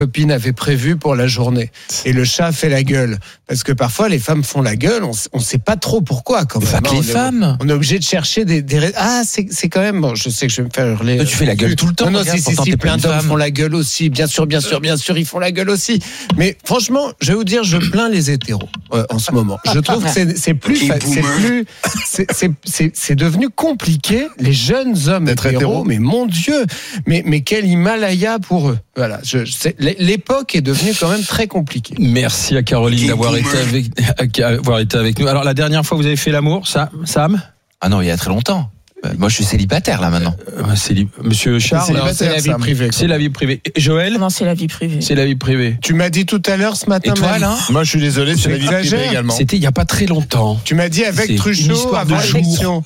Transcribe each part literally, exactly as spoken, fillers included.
copine avait prévu pour la journée. Et le chat fait la gueule. Parce que parfois, les femmes font la gueule, on ne sait pas trop pourquoi. Quand même. Pas que les on femmes. Est, on est obligé de chercher des... des ah, c'est, c'est quand même... Bon, je sais que je vais me faire hurler. Toi, tu fais la gueule tout le temps. Non, non, regarde, si, si, si, plein d'hommes font la gueule aussi. Bien sûr, bien sûr, bien sûr, ils font la gueule aussi. Mais franchement, je vais vous dire, je plains les hétéros euh, en ce moment. Je trouve que c'est, c'est plus... C'est plus c'est, c'est, c'est, c'est devenu compliqué, les jeunes hommes D'être hétéros, hétéro. mais mon Dieu, mais, mais quel Himalaya pour eux. Voilà, je, je sais, l'époque est devenue quand même très compliquée. Merci à Caroline d'avoir été avec, d'avoir été avec nous. Alors, la dernière fois, vous avez fait l'amour, ça, Sam? Ah non, il y a très longtemps. Moi, je suis célibataire, là, maintenant. Euh, c'est li... Monsieur Charles, non, c'est la vie privée. C'est la vie privée. Et Joël? Non, c'est la vie privée. C'est la vie privée. Tu m'as dit tout à l'heure ce matin. Et toi, même. là? Moi, je suis désolé, c'est la vie privée J'exagère. également. C'était il n'y a pas très longtemps. Tu m'as dit avec C'est une Truchot histoire de avant jour. l'élection.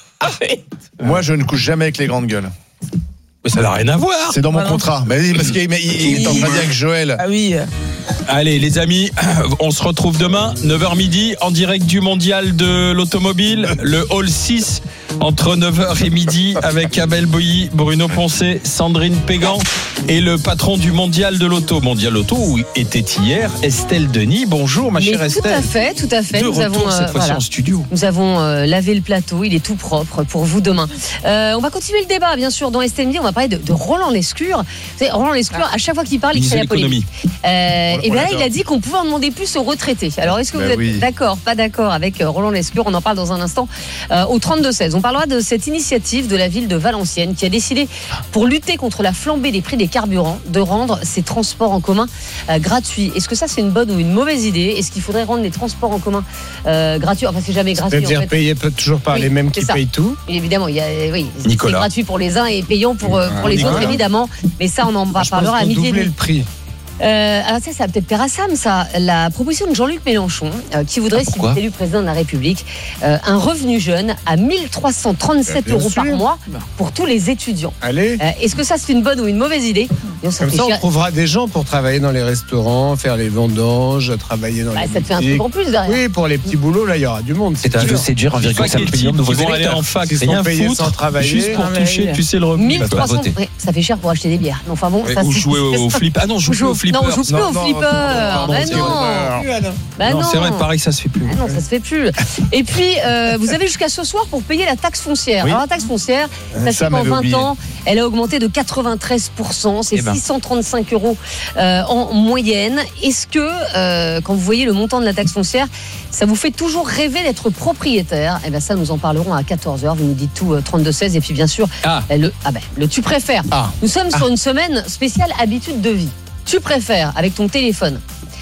Moi, je ne couche jamais avec les grandes gueules. Mais ça n'a rien à voir. C'est dans mon Ah non. contrat. Mais oui, parce qu'il il, il est en train de dire avec Joël. Ah oui. Allez, les amis, on se retrouve demain, neuf heures midi, en direct du mondial de l'automobile, le hall six, entre neuf heures et midi, avec Abel Boilly, Bruno Poncet, Sandrine Pégan et le patron du mondial de l'auto. Mondial auto où était hier Estelle Denis. Bonjour, ma Mais chère tout Estelle. à fait, tout à fait. De Nous retour avons, cette euh, fois-ci voilà. en studio. Nous avons euh, lavé le plateau, il est tout propre pour vous demain. Euh, on va continuer le débat, bien sûr, dans Estelle Midi. On va parler de, de Roland Lescure. Vous savez, Roland Lescure, à chaque fois qu'il parle, il Ministre crée de la polémique. Euh, et bien là, l'adore. il a dit qu'on pouvait en demander plus aux retraités. Alors, est-ce que Ben vous êtes oui. d'accord, pas d'accord avec euh, Roland Lescure? On en parle dans un instant euh, au trente-deux seize. On parlera de cette initiative de la ville de Valenciennes qui a décidé, pour lutter contre la flambée des prix des carburants, de rendre ses transports en commun euh, gratuits. Est-ce que ça, c'est une bonne ou une mauvaise idée? Est-ce qu'il faudrait rendre les transports en commun euh, gratuits? Enfin, c'est jamais gratuit. C'est-à-dire en fait. payer peut- toujours par Oui, les mêmes c'est qui ça. payent tout. Évidemment, il y a, oui, c'est Nicolas. gratuit pour les uns et payant pour, euh, pour les Nicolas. autres, évidemment. Mais ça, on en Je pense parlera à qu'on midi et doublait demi. le prix. Euh, alors ça, ça va peut-être plaire à Sam, ça. La proposition de Jean-Luc Mélenchon, euh, qui voudrait, Ah, s'il pourquoi est élu président de la République, euh, un revenu jeune à mille trois cent trente-sept Bien euros sûr. par mois pour tous les étudiants. Allez. Euh, Est-ce que ça, c'est une bonne ou une mauvaise idée? Et on Comme fait ça, on chier- trouvera des gens pour travailler dans les restaurants, faire les vendanges, travailler dans Bah, les ça te fait un boutiques. truc en plus derrière. Oui, pour les petits boulots, là, il y aura du monde. C'est un sûr. jeu séduire un virgule cinq million de Qui nouveaux vont aller électeurs. en fac, Ils sont rien payés foutre, sans travailler. juste pour Ah, mais toucher, oui. tu sais, le revenu. mille trois cents, voter. ouais, ça fait cher pour acheter des bières. Mais enfin bon, ça, Ou c'est- jouer au, au flip. Ah non, je joue On plus joue- au flipper. Non, on joue plus Non, au non, flipper. pardon, Bah c'est non. horreur. Bah non, non. c'est vrai, pareil, ça se fait plus. Ah non, ça se fait plus. Et puis, euh, vous avez jusqu'à ce soir pour payer la taxe foncière. Oui. Alors, la taxe foncière, Euh, ça ça fait qu'en m'avait vingt oublié. ans, elle a augmenté de quatre-vingt-treize pour cent. C'est Eh ben. six cent trente-cinq euros euh, en moyenne. Est-ce que, euh, quand vous voyez le montant de la taxe foncière, ça vous fait toujours rêver d'être propriétaire? Eh bien, ça, nous en parlerons à quatorze heures. Vous nous dites tout, euh, trente-deux seize. Et puis, bien sûr, Ah. euh, le, ah ben, le tu préfères. Ah. Nous sommes sur une semaine spéciale habitude de vie. Tu préfères, avec ton téléphone,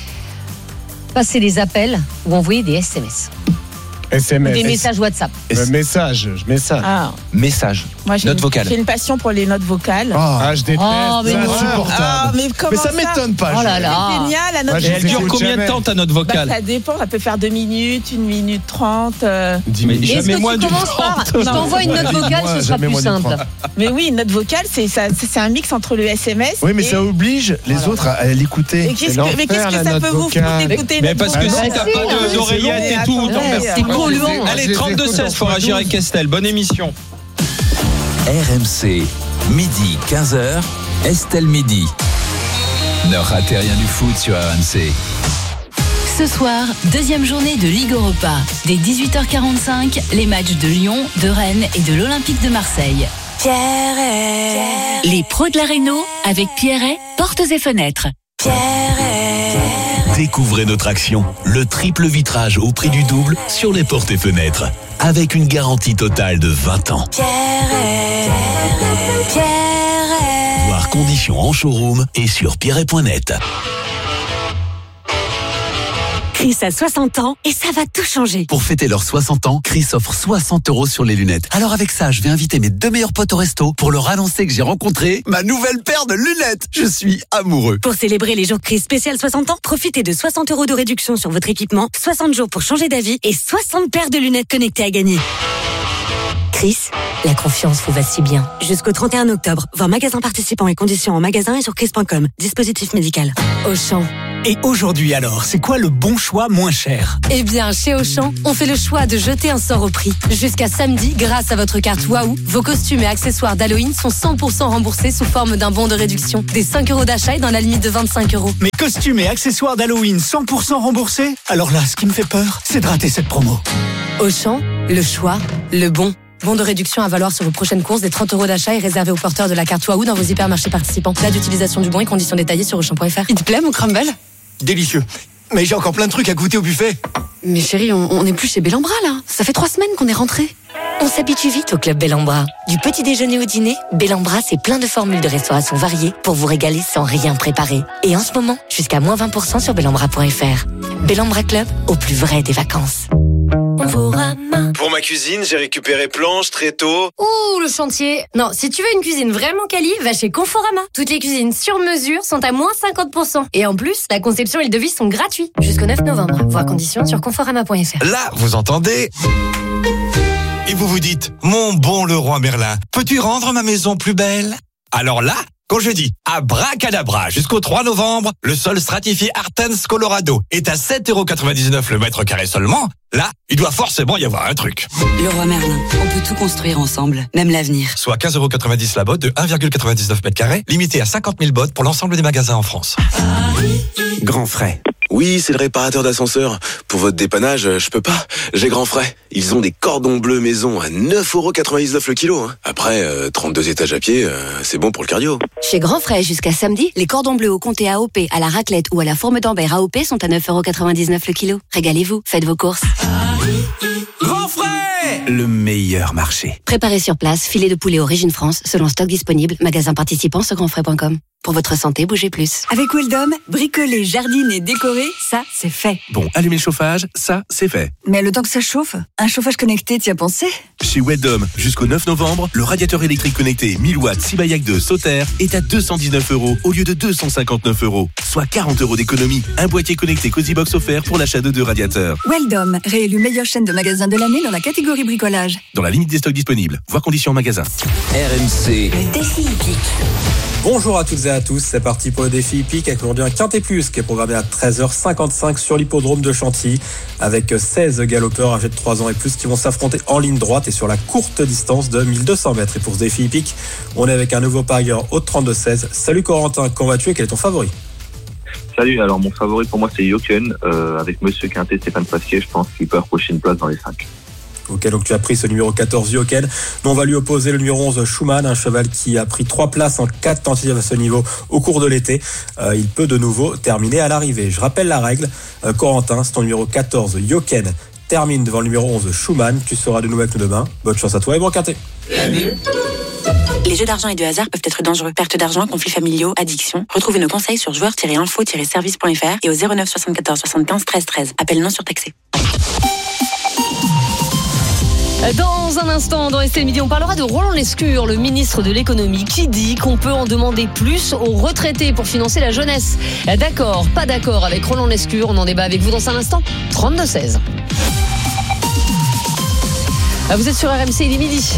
passer des appels ou envoyer des S M S, S M ou S. des messages WhatsApp? Euh, Message, je message. Ah, Message. moi, j'ai Note une, vocale. j'ai une passion pour les notes vocales. Ah, je déteste. Oh, mais c'est non. insupportable. Ah, mais comment Mais ça ça m'étonne pas. Oh là Joël. là. C'est génial, la note Moi, Et je elle vocale. dure écoute combien de jamais. temps ta note Bah, vocale? ça dépend, ça peut faire deux minutes, une minute trente. euh. dix Mais minutes. Est-ce jamais que moins tu d'une commences par trente. je t'envoie une note vocale, Moi, ce sera jamais plus moins d'une simple. trente. Mais oui, une note vocale, c'est, ça, c'est c'est un mix entre le S M S. Oui, mais et... ça oblige les Voilà. autres à, à l'écouter. Et qu'est-ce C'est que, mais qu'est-ce l'enfer, que la ça note peut vous vocale. foutre d'écouter une Mais note parce que vocale? si Bah, t'as si, pas hein, de- d'oreillette et tout, attends, t'emmerdes. ouais, C'est attends. polluant. Allez, Je les trente-deux écoute seize en pour fois agir douze. avec Estelle. Bonne émission. R M C, midi quinze heures, Estelle Midi. Ne ratez rien du foot sur R M C. Ce soir, deuxième journée de Ligue Europa. Dès dix-huit heures quarante-cinq, les matchs de Lyon, de Rennes et de l'Olympique de Marseille. Les pros de la Réno avec Pierret, portes et fenêtres. Découvrez notre action, le triple vitrage au prix du double sur les portes et fenêtres, avec une garantie totale de vingt ans. Voir conditions en showroom et sur pierret point net. Chris a soixante ans et ça va tout changer. Pour fêter leurs soixante ans, Chris offre soixante euros sur les lunettes. Alors avec ça, je vais inviter mes deux meilleurs potes au resto pour leur annoncer que j'ai rencontré ma nouvelle paire de lunettes. Je suis amoureux. Pour célébrer les jours Chris spécial soixante ans, profitez de soixante euros de réduction sur votre équipement, soixante jours pour changer d'avis et soixante paires de lunettes connectées à gagner. Chris, la confiance vous va si bien. Jusqu'au trente et un octobre, voir magasin participant et conditions en magasin et sur chris point com. Dispositif médical. Auchan, Et aujourd'hui alors, c'est quoi le bon choix moins cher ? Eh bien, chez Auchan, on fait le choix de jeter un sort au prix. Jusqu'à samedi, grâce à votre carte Waouh, vos costumes et accessoires d'Halloween sont cent pour cent remboursés sous forme d'un bon de réduction. Des cinq euros d'achat et dans la limite de vingt-cinq euros. Mes costumes et accessoires d'Halloween cent pour cent remboursés ? Alors là, ce qui me fait peur, c'est de rater cette promo. Auchan, le choix, le bon. Bon de réduction à valoir sur vos prochaines courses. Des trente euros d'achat et réservé aux porteurs de la carte Waouh dans vos hypermarchés participants. Date d'utilisation du bon et conditions détaillées sur auchan point f r. Il te plaît mon crumble ? Délicieux. Mais j'ai encore plein de trucs à goûter au buffet. Mais chérie, on n'est plus chez Bellambra là. Ça fait trois semaines qu'on est rentrés. On s'habitue vite au club Bellambra. Du petit déjeuner au dîner, Bellambra c'est plein de formules de restauration variées pour vous régaler sans rien préparer. Et en ce moment, jusqu'à moins vingt pour cent sur bellambra point f r. Bellambra Club, au plus vrai des vacances. Pour ma cuisine, j'ai récupéré planches, tréteaux. Ouh, le chantier. Non, si tu veux une cuisine vraiment quali, va chez Conforama. Toutes les cuisines sur mesure sont à moins cinquante pour cent. Et en plus, la conception et le devis sont gratuits. Jusqu'au neuf novembre. Voir conditions sur conforama point f r. Là, vous entendez ? Et vous vous dites, mon bon Leroy Merlin, peux-tu rendre ma maison plus belle ? Alors là, quand je dis abracadabra jusqu'au trois novembre, le sol stratifié Artens Colorado est à sept euros quatre-vingt-dix-neuf le mètre carré seulement. Là, il doit forcément y avoir un truc. Leroy Merlin, on peut tout construire ensemble, même l'avenir. Soit quinze euros quatre-vingt-dix la botte de un virgule quatre-vingt-dix-neuf mètres carrés, limité à cinquante mille bottes pour l'ensemble des magasins en France. Grand Frais. Oui, c'est le réparateur d'ascenseur. Pour votre dépannage, je peux pas. J'ai Grand Frais. Ils ont des cordons bleus maison à neuf euros quatre-vingt-dix-neuf le kilo. Après, euh, trente-deux étages à pied, euh, c'est bon pour le cardio. Chez Grand Frais, jusqu'à samedi, les cordons bleus au comté A O P, à la raclette ou à la forme d'Ambert A O P sont à neuf euros quatre-vingt-dix-neuf le kilo. Régalez-vous, faites vos courses. Grand Frais, le meilleur marché. Préparé sur place, filet de poulet Origine France, selon stock disponible, magasin participant sur grand frais point com. Pour votre santé, bougez plus. Avec Weldom, bricoler, jardiner, décorer, ça, c'est fait. Bon, allumer le chauffage, ça, c'est fait. Mais le temps que ça chauffe, un chauffage connecté, t'y as pensé ? Chez Weldom, jusqu'au neuf novembre, le radiateur électrique connecté mille watts Sibayak deux Sauter est à deux cent dix-neuf euros au lieu de deux cent cinquante-neuf euros, soit quarante euros d'économie. Un boîtier connecté Cozybox offert pour l'achat de deux radiateurs. Weldom, réélu meilleure chaîne de magasins de l'année dans la catégorie bricolage. Dans la limite des stocks disponibles. Voir conditions en magasin. R M C. Défi hippique. Bonjour à toutes et à tous, c'est parti pour le défi hippique avec aujourd'hui un Quintet Plus qui est programmé à treize heures cinquante-cinq sur l'hippodrome de Chantilly avec seize galopeurs âgés de trois ans et plus qui vont s'affronter en ligne droite et sur la courte distance de mille deux cents mètres. Et pour ce défi hippique, on est avec un nouveau parieur au trente-deux seize. Salut Corentin, comment vas-tu et quel est ton favori ? Salut, alors mon favori pour moi c'est Yoken, euh, avec Monsieur Quintet, Stéphane Pasquier, je pense qu'il peut approcher une place dans les cinq. Ok, donc tu as pris ce numéro quatorze Yoken. Nous, on va lui opposer le numéro onze Schumann, un cheval qui a pris trois places en quatre tentatives à ce niveau au cours de l'été. Euh, il peut de nouveau terminer à l'arrivée. Je rappelle la règle. Euh, Corentin, c'est ton numéro quatorze Yoken termine devant le numéro onze Schumann. Tu seras de nouveau avec nous demain. Bonne chance à toi et bon quintet. Les jeux d'argent et de hasard peuvent être dangereux. Perte d'argent, conflits familiaux, addiction. Retrouvez nos conseils sur joueurs tiret info tiret service point f r et au zéro neuf soixante-quatorze soixante-quinze treize treize. Appel non surtaxé. Dans un instant, dans Estelle Midi, on parlera de Roland Lescure, le ministre de l'économie, qui dit qu'on peut en demander plus aux retraités pour financer la jeunesse. D'accord, pas d'accord avec Roland Lescure, on en débat avec vous dans un instant. trente-deux seize. Vous êtes sur R M C, il est midi.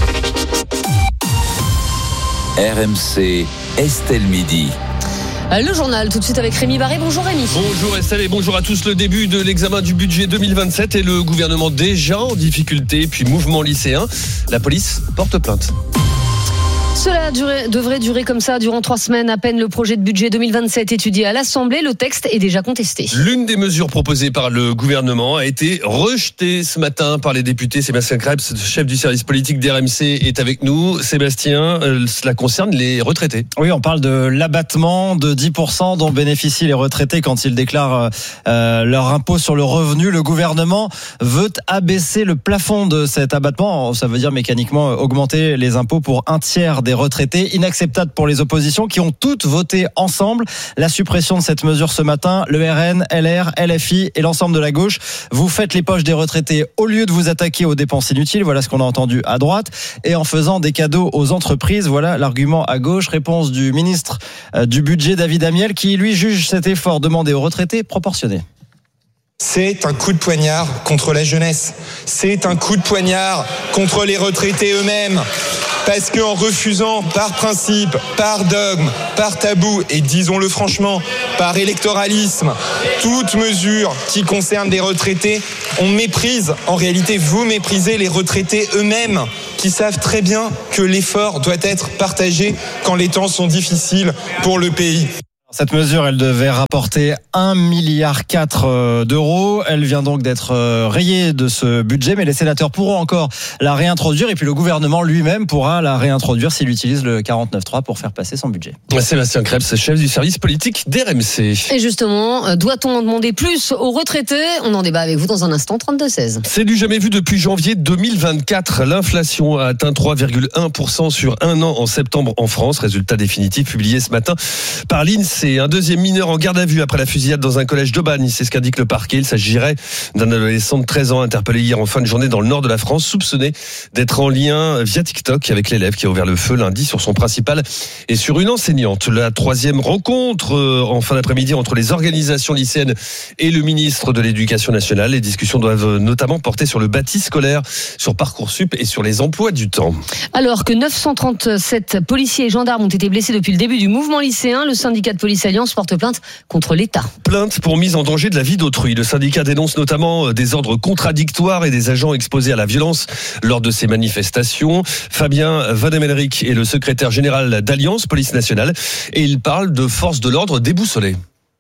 R M C, Estelle Midi. Le journal, tout de suite avec Rémi Barré. Bonjour Rémi. Bonjour Estelle et bonjour à tous. Le début de l'examen du budget deux mille vingt-sept et le gouvernement déjà en difficulté, puis mouvement lycéen. La police porte plainte. Cela durer, devrait durer comme ça durant trois semaines. À peine le projet de budget deux mille vingt-sept étudié à l'Assemblée, le texte est déjà contesté. L'une des mesures proposées par le gouvernement a été rejetée ce matin par les députés. Sébastien Krebs, chef du service politique d'R M C, est avec nous. Sébastien, cela concerne les retraités. Oui, on parle de l'abattement de dix pour cent dont bénéficient les retraités quand ils déclarent euh, leur impôt sur le revenu. Le gouvernement veut abaisser le plafond de cet abattement. Ça veut dire mécaniquement augmenter les impôts pour un tiers des retraités. Inacceptable pour les oppositions qui ont toutes voté ensemble la suppression de cette mesure ce matin. Le R N, L R, L F I et l'ensemble de la gauche. Vous faites les poches des retraités au lieu de vous attaquer aux dépenses inutiles. Voilà ce qu'on a entendu à droite. Et en faisant des cadeaux aux entreprises. Voilà l'argument à gauche. Réponse du ministre du budget David Amiel qui lui juge cet effort demandé aux retraités proportionné. C'est un coup de poignard contre la jeunesse. C'est un coup de poignard contre les retraités eux-mêmes. Parce qu'en refusant par principe, par dogme, par tabou et disons-le franchement, par électoralisme, toute mesure qui concerne des retraités, on méprise, en réalité vous méprisez les retraités eux-mêmes qui savent très bien que l'effort doit être partagé quand les temps sont difficiles pour le pays. Cette mesure, elle devait rapporter un virgule quatre milliard d'euros. Elle vient donc d'être rayée de ce budget, mais les sénateurs pourront encore la réintroduire et puis le gouvernement lui-même pourra la réintroduire s'il utilise le quarante-neuf trois pour faire passer son budget. Sébastien Krebs, chef du service politique d'R M C. Et justement, doit-on en demander plus aux retraités ? On en débat avec vous dans un instant, trente-deux seize. C'est du jamais vu depuis janvier deux mille vingt-quatre. L'inflation a atteint trois virgule un pour cent sur un an en septembre en France. Résultat définitif publié ce matin par l'INSEE. C'est un deuxième mineur en garde à vue après la fusillade dans un collège d'Aubagne. C'est ce qu'indique le parquet. Il s'agirait d'un adolescent de treize ans interpellé hier en fin de journée dans le nord de la France, soupçonné d'être en lien via TikTok avec l'élève qui a ouvert le feu lundi sur son principal et sur une enseignante. La troisième rencontre en fin d'après-midi entre les organisations lycéennes et le ministre de l'Éducation nationale. Les discussions doivent notamment porter sur le bâti scolaire, sur Parcoursup et sur les emplois du temps. Alors que neuf cent trente-sept policiers et gendarmes ont été blessés depuis le début du mouvement lycéen, le syndicat de police Alliance porte plainte contre l'État. Plainte pour mise en danger de la vie d'autrui. Le syndicat dénonce notamment des ordres contradictoires et des agents exposés à la violence lors de ces manifestations. Fabien Vademelric est le secrétaire général d'Alliance Police Nationale et il parle de forces de l'ordre déboussolées.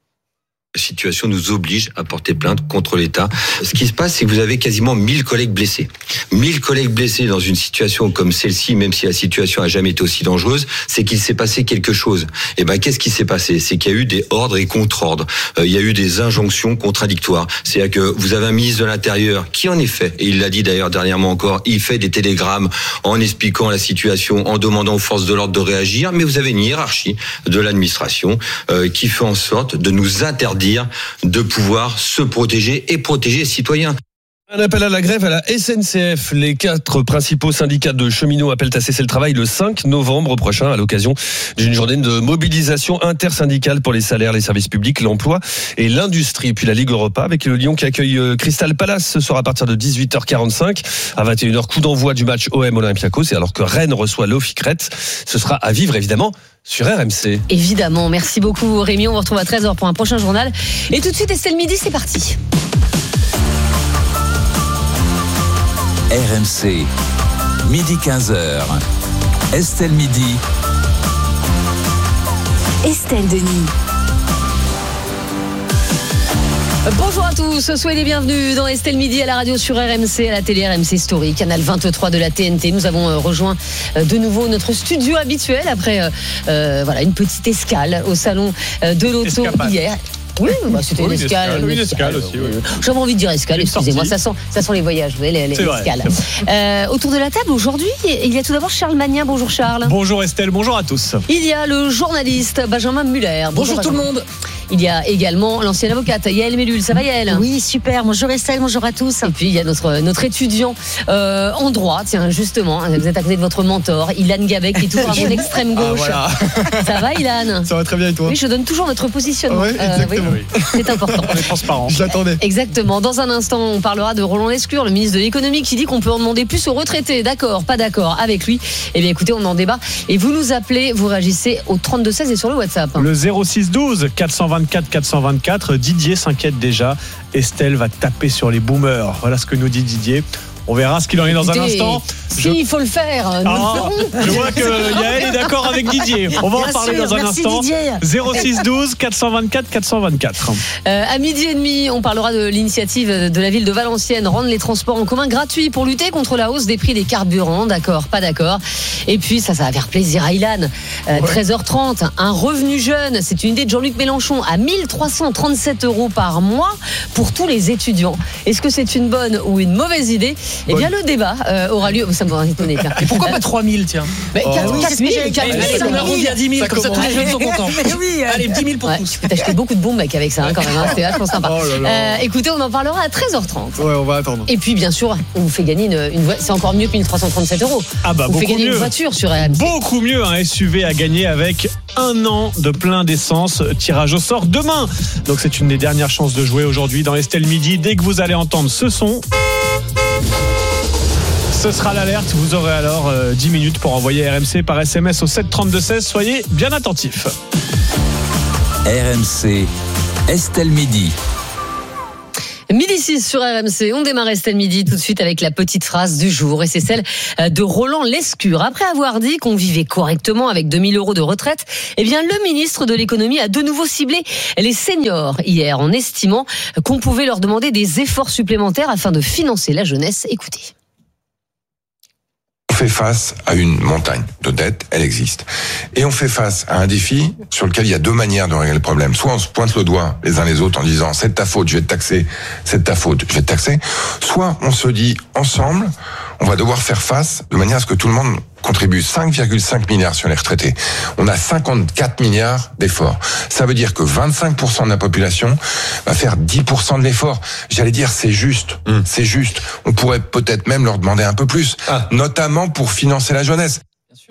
La situation nous oblige à porter plainte contre l'État. Ce qui se passe, c'est que vous avez quasiment mille collègues blessés. mille collègues blessés dans une situation comme celle-ci, même si la situation a jamais été aussi dangereuse, c'est qu'il s'est passé quelque chose. Et ben, qu'est-ce qui s'est passé ? C'est qu'il y a eu des ordres et contre-ordres. Euh, il y a eu des injonctions contradictoires. C'est-à-dire que vous avez un ministre de l'Intérieur qui, en effet, et il l'a dit d'ailleurs dernièrement encore, il fait des télégrammes en expliquant la situation, en demandant aux forces de l'ordre de réagir, mais vous avez une hiérarchie de l'administration euh, qui fait en sorte de nous interdire de pouvoir se protéger et protéger les citoyens. Un appel à la grève à la S N C F. Les quatre principaux syndicats de cheminots appellent à cesser le travail le cinq novembre prochain à l'occasion d'une journée de mobilisation intersyndicale pour les salaires, les services publics, l'emploi et l'industrie. Puis la Ligue Europa avec le Lyon qui accueille Crystal Palace. Ce sera à partir de dix-huit heures quarante-cinq. À vingt et une heures, coup d'envoi du match O M Olympiakos. Et alors que Rennes reçoit l'Ofikret, ce sera à vivre évidemment sur R M C. Évidemment. Merci beaucoup Rémi. On vous retrouve à treize heures pour un prochain journal. Et tout de suite, Estelle Midi, c'est parti. R M C, midi quinze heures. Estelle Midi. Estelle Denis. Bonjour à tous, soyez les bienvenus dans Estelle Midi à la radio sur R M C, à la télé R M C Story, canal vingt-trois de la T N T. Nous avons rejoint de nouveau notre studio habituel après euh, voilà, une petite escale au salon de l'auto Escapade. Hier. Oui, bah c'était oui, une escale. Oui, une escale aussi. Oui. J'avais envie de dire escale, excusez-moi, ça sent, ça sent les voyages, vous voyez, les, les escales. Euh, autour de la table aujourd'hui, il y a tout d'abord Charles Magnin. Bonjour Charles. Bonjour Estelle, bonjour à tous. Il y a le journaliste Benjamin Muller. Bonjour, bonjour tout le monde. Il y a également l'ancienne avocate Yael Mellul. Ça va Yael ? Oui, super. Bonjour Estelle, bonjour à tous. Et puis il y a notre, notre étudiant euh, en droit, tiens justement, vous êtes à côté de votre mentor, Ilan Gabek, qui est toujours à mon extrême gauche. Ah, voilà. Ça va Ilan ? Ça va très bien et toi ? Oui, je donne toujours votre positionnement. Oui, exactement. Euh, oui. C'est important. On est transparent. Je l'attendais. Exactement. Dans un instant, on parlera de Roland Lescure, le ministre de l'économie, qui dit qu'on peut en demander plus aux retraités. D'accord, pas d'accord avec lui. Eh bien écoutez, on en débat. Et vous nous appelez, vous réagissez au trente-deux seize et sur le WhatsApp. Le zéro six douze quatre cent vingt-quatre quatre cent vingt-quatre. Didier s'inquiète déjà. Estelle va taper sur les boomers. Voilà ce que nous dit Didier. On verra ce qu'il en est dans Écoutez, un instant. Si je... il faut le faire, nous ah, le ferons. Je vois que Yael est d'accord avec Didier. On va Bien en parler sûr, dans un merci instant. Didier. zéro six douze quatre cent vingt-quatre quatre cent vingt-quatre. Euh, à midi et demi, on parlera de l'initiative de la ville de Valenciennes, rendre les transports en commun gratuits pour lutter contre la hausse des prix des carburants. D'accord, pas d'accord. Et puis ça, ça va faire plaisir à Ilan. Euh, ouais. treize heures trente, un revenu jeune. C'est une idée de Jean-Luc Mélenchon à mille trois cent trente-sept euros par mois pour tous les étudiants. Est-ce que c'est une bonne ou une mauvaise idée ? Eh bien, le débat Euh, aura lieu. Ça m'aurait étonné. Et pourquoi pas trois mille, tiens mais oh, quatre mille, on arrondit à dix mille, comme ça tous les jeunes sont contents. Mais oui, allez, dix mille pour ouais, tous. Tu peux t'acheter beaucoup de bombes mec avec ça hein, quand même, hein, c'est vachement sympa. Oh là là. Euh, écoutez, on en parlera à treize heures trente. Ouais, on va attendre. Et puis bien sûr, on vous fait gagner une, une voiture, c'est encore mieux que mille trois cent trente-sept euros. Ah bah on vous fait gagner mieux. une voiture sur R M C. Beaucoup mieux, un S U V à gagner avec un an de plein d'essence. Tirage au sort demain. Donc c'est une des dernières chances de jouer aujourd'hui dans Estelle Midi. Dès que vous allez entendre ce son, Ce sera l'alerte. Vous aurez alors euh, dix minutes pour envoyer R M C par S M S au sept trente-deux seize. Soyez bien attentifs. R M C, Estelle Midi. Midi six sur R M C, on démarre Estelle Midi tout de suite avec la petite phrase du jour et c'est celle de Roland Lescure. Après avoir dit qu'on vivait correctement avec deux mille euros de retraite, eh bien le ministre de l'économie a de nouveau ciblé les seniors hier en estimant qu'on pouvait leur demander des efforts supplémentaires afin de financer la jeunesse. Écoutez. On fait face à une montagne de dettes, elle existe. Et on fait face à un défi sur lequel il y a deux manières de régler le problème. Soit on se pointe le doigt les uns les autres en disant c'est de ta faute, je vais te taxer, c'est de ta faute, je vais te taxer. Soit on se dit ensemble, on va devoir faire face de manière à ce que tout le monde contribue. Cinq virgule cinq milliards sur les retraités. On a cinquante-quatre milliards d'efforts. Ça veut dire que vingt-cinq pour cent de la population va faire dix pour cent de l'effort. J'allais dire, c'est juste. Mmh. C'est juste. On pourrait peut-être même leur demander un peu plus, ah. notamment pour financer la jeunesse.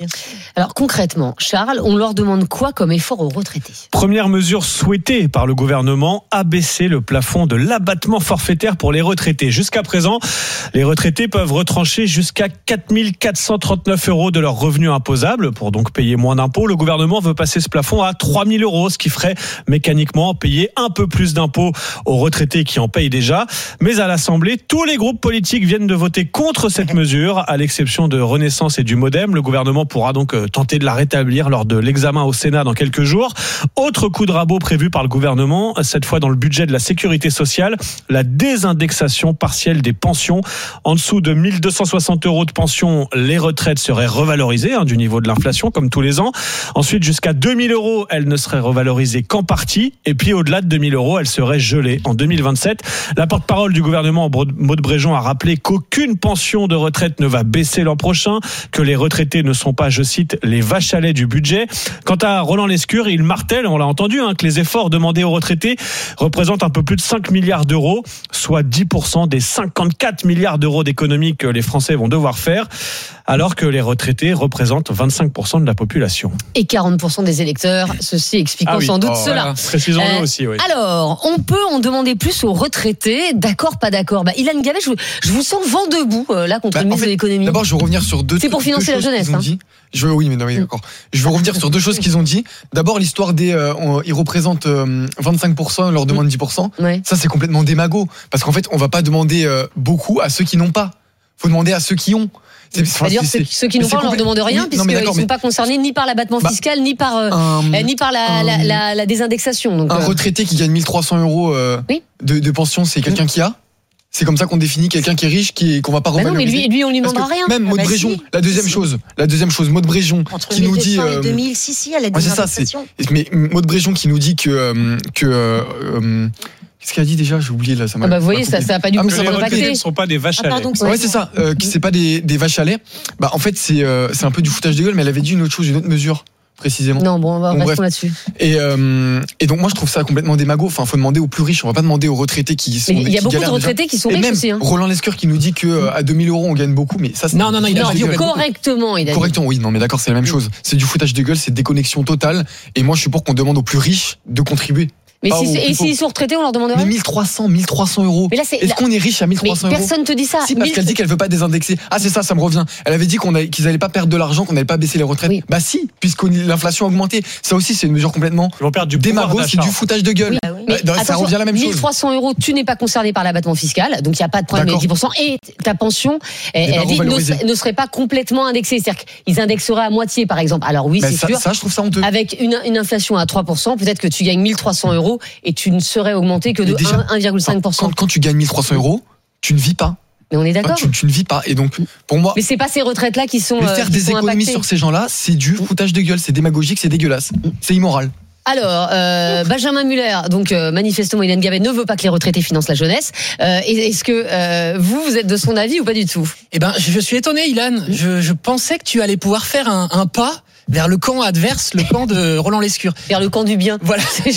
Alors concrètement, Charles, on leur demande quoi comme effort aux retraités ? Première mesure souhaitée par le gouvernement, abaisser le plafond de l'abattement forfaitaire pour les retraités. Jusqu'à présent, les retraités peuvent retrancher jusqu'à quatre mille quatre cent trente-neuf euros de leurs revenus imposables pour donc payer moins d'impôts. Le gouvernement veut passer ce plafond à trois mille euros, ce qui ferait mécaniquement payer un peu plus d'impôts aux retraités qui en payent déjà. Mais à l'Assemblée, tous les groupes politiques viennent de voter contre cette mesure, à l'exception de Renaissance et du Modem. Le gouvernement pourra donc tenter de la rétablir lors de l'examen au Sénat dans quelques jours. Autre coup de rabot prévu par le gouvernement, cette fois dans le budget de la sécurité sociale, la désindexation partielle des pensions. En dessous de mille deux cent soixante euros de pension, les retraites seraient revalorisées hein, du niveau de l'inflation, comme tous les ans. Ensuite, jusqu'à deux mille euros, elles ne seraient revalorisées qu'en partie. Et puis, au-delà de deux mille euros, elles seraient gelées en deux mille vingt-sept. La porte-parole du gouvernement, Maud Bréjon, a rappelé qu'aucune pension de retraite ne va baisser l'an prochain, que les retraités ne sont pas, je cite, les vaches à lait du budget. Quant à Roland Lescure, il martèle, on l'a entendu, hein, que les efforts demandés aux retraités représentent un peu plus de cinq milliards d'euros, soit dix pour cent des cinquante-quatre milliards d'euros d'économies que les Français vont devoir faire, alors que les retraités représentent vingt-cinq pour cent de la population. Et quarante pour cent des électeurs, ceci expliquant ah oui. sans doute oh, cela. Ouais. Précisons-le euh, aussi, oui. Alors, on peut en demander plus aux retraités, d'accord, pas d'accord. Bah, Ilan Gavet, je, je vous sens vent debout, euh, là, contre bah, le ministre de l'économie. D'abord, je veux revenir sur deux C'est pour financer la jeunesse, hein. Je veux, oui, mais non, oui, d'accord. Je veux revenir sur deux choses qu'ils ont dit. D'abord, l'histoire des, euh, on, ils représentent euh, vingt-cinq pour cent, on leur demande dix pour cent. Ouais. Ça, c'est complètement démago. Parce qu'en fait, on va pas demander euh, beaucoup à ceux qui n'ont pas. Faut demander à ceux qui ont. C'est, C'est-à-dire c'est, c'est, ceux qui n'ont pas, on leur demande rien, oui, puisqu'ils ne sont pas concernés ni par l'abattement bah, fiscal, ni par, euh, un, ni par la, un, la, la, la désindexation. Donc, un euh... retraité qui gagne mille trois cents euros euh, oui. de, de pension, c'est quelqu'un mmh. qui a. C'est comme ça qu'on définit quelqu'un qui est riche, qui qu'on va pas revaloriser. Bah non, mais lui, lui on lui demandera rien. Même Maud ah bah Bréjon, si. la deuxième si. chose, la deuxième chose, Maud Bréjon entre qui nous dit euh, deux mille, si si, elle a des c'est ça, c'est, mais Maud Bréjon qui nous dit que euh, que euh, qu'est-ce qu'elle a dit déjà ? J'ai oublié là. Ça m'a ah bah vous voyez, ça, ça a pas du tout ah, impacté. Les retraités ne sont pas des vaches à lait. Ah, ouais, c'est ça. Euh, c'est pas des, des vaches à lait. Bah en fait, c'est euh, c'est un peu du foutage de gueule. Mais elle avait dit une autre chose, une autre mesure. Précisément. Non, bon, on va bon, rester là-dessus. Et, euh, et donc, moi, je trouve ça complètement démago. Enfin, faut demander aux plus riches. On va pas demander aux retraités qui sont. Mais il y a beaucoup de retraités déjà. qui sont et riches même aussi. Hein. Roland Lescure qui nous dit que à deux mille euros, on gagne beaucoup. Mais ça, c'est non, non, non, il a dit correctement. Il a correctement, oui. Non, mais d'accord, c'est la même chose. C'est du foutage de gueule, c'est déconnexion totale. Et moi, je suis pour qu'on demande aux plus riches de contribuer. Mais si, et s'ils sont retraités, on leur demande rien. Mais mille trois cents, mille trois cents euros. Mais là, c'est, Est-ce là... qu'on est riche à mille trois cents mais euros ? Personne te dit ça. Si, parce qu'elle dit qu'elle veut pas désindexer. Ah, c'est ça, ça me revient. Elle avait dit qu'on a, qu'ils allaient pas perdre de l'argent, qu'on n'allait pas baisser les retraites. Oui. Bah si, puisque l'inflation a augmenté. Ça aussi, c'est une mesure complètement démago, c'est du foutage de gueule. Oui, bah oui. Bah, ça revient à la même chose. mille trois cents euros, tu n'es pas concerné par l'abattement fiscal, donc il n'y a pas de problème avec dix pour cent. Et ta pension, elle, elle dit, ne, ne serait pas complètement indexée. C'est-à-dire qu'ils indexeraient à moitié, par exemple. Alors oui, bah c'est ça, sûr. Ça, je trouve ça honteux. Avec une, une inflation à trois pour cent, peut-être que tu gagnes mille trois cents euros et tu ne serais augmenté que de déjà, un virgule cinq pour cent. Quand, quand tu gagnes mille trois cents euros, tu ne vis pas. Mais on est d'accord. Tu, tu ne vis pas. Et donc, pour moi. Mais c'est pas ces retraites-là qui sont. Mais faire qui des sont économies impactées. sur ces gens-là, c'est du foutage de gueule, c'est démagogique, c'est dégueulasse, c'est immoral. Alors, euh, Benjamin Muller, donc euh, manifestement, Ilan Gavet ne veut pas que les retraités financent la jeunesse. Euh, est-ce que euh, vous, vous êtes de son avis ou pas du tout ? Eh ben, je suis étonné, Ilan. Je, je pensais que tu allais pouvoir faire un, un pas vers le camp adverse, le camp de Roland Lescure. Vers le camp du bien. Voilà, c'est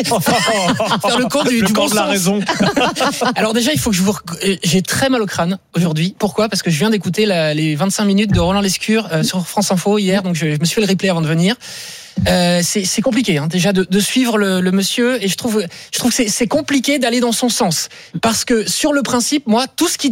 vers le camp du, le du camp bon de la sens. raison. Alors déjà, il faut que je vous rec... j'ai très mal au crâne aujourd'hui. Pourquoi ? Parce que je viens d'écouter la, les vingt-cinq minutes de Roland Lescure euh, sur France Info hier, donc je, je me suis fait le replay avant de venir. Euh, c'est, c'est compliqué hein, déjà de, de suivre le, le monsieur, et je trouve, je trouve que c'est, c'est compliqué d'aller dans son sens, parce que sur le principe, moi, tout ce qu'il dit,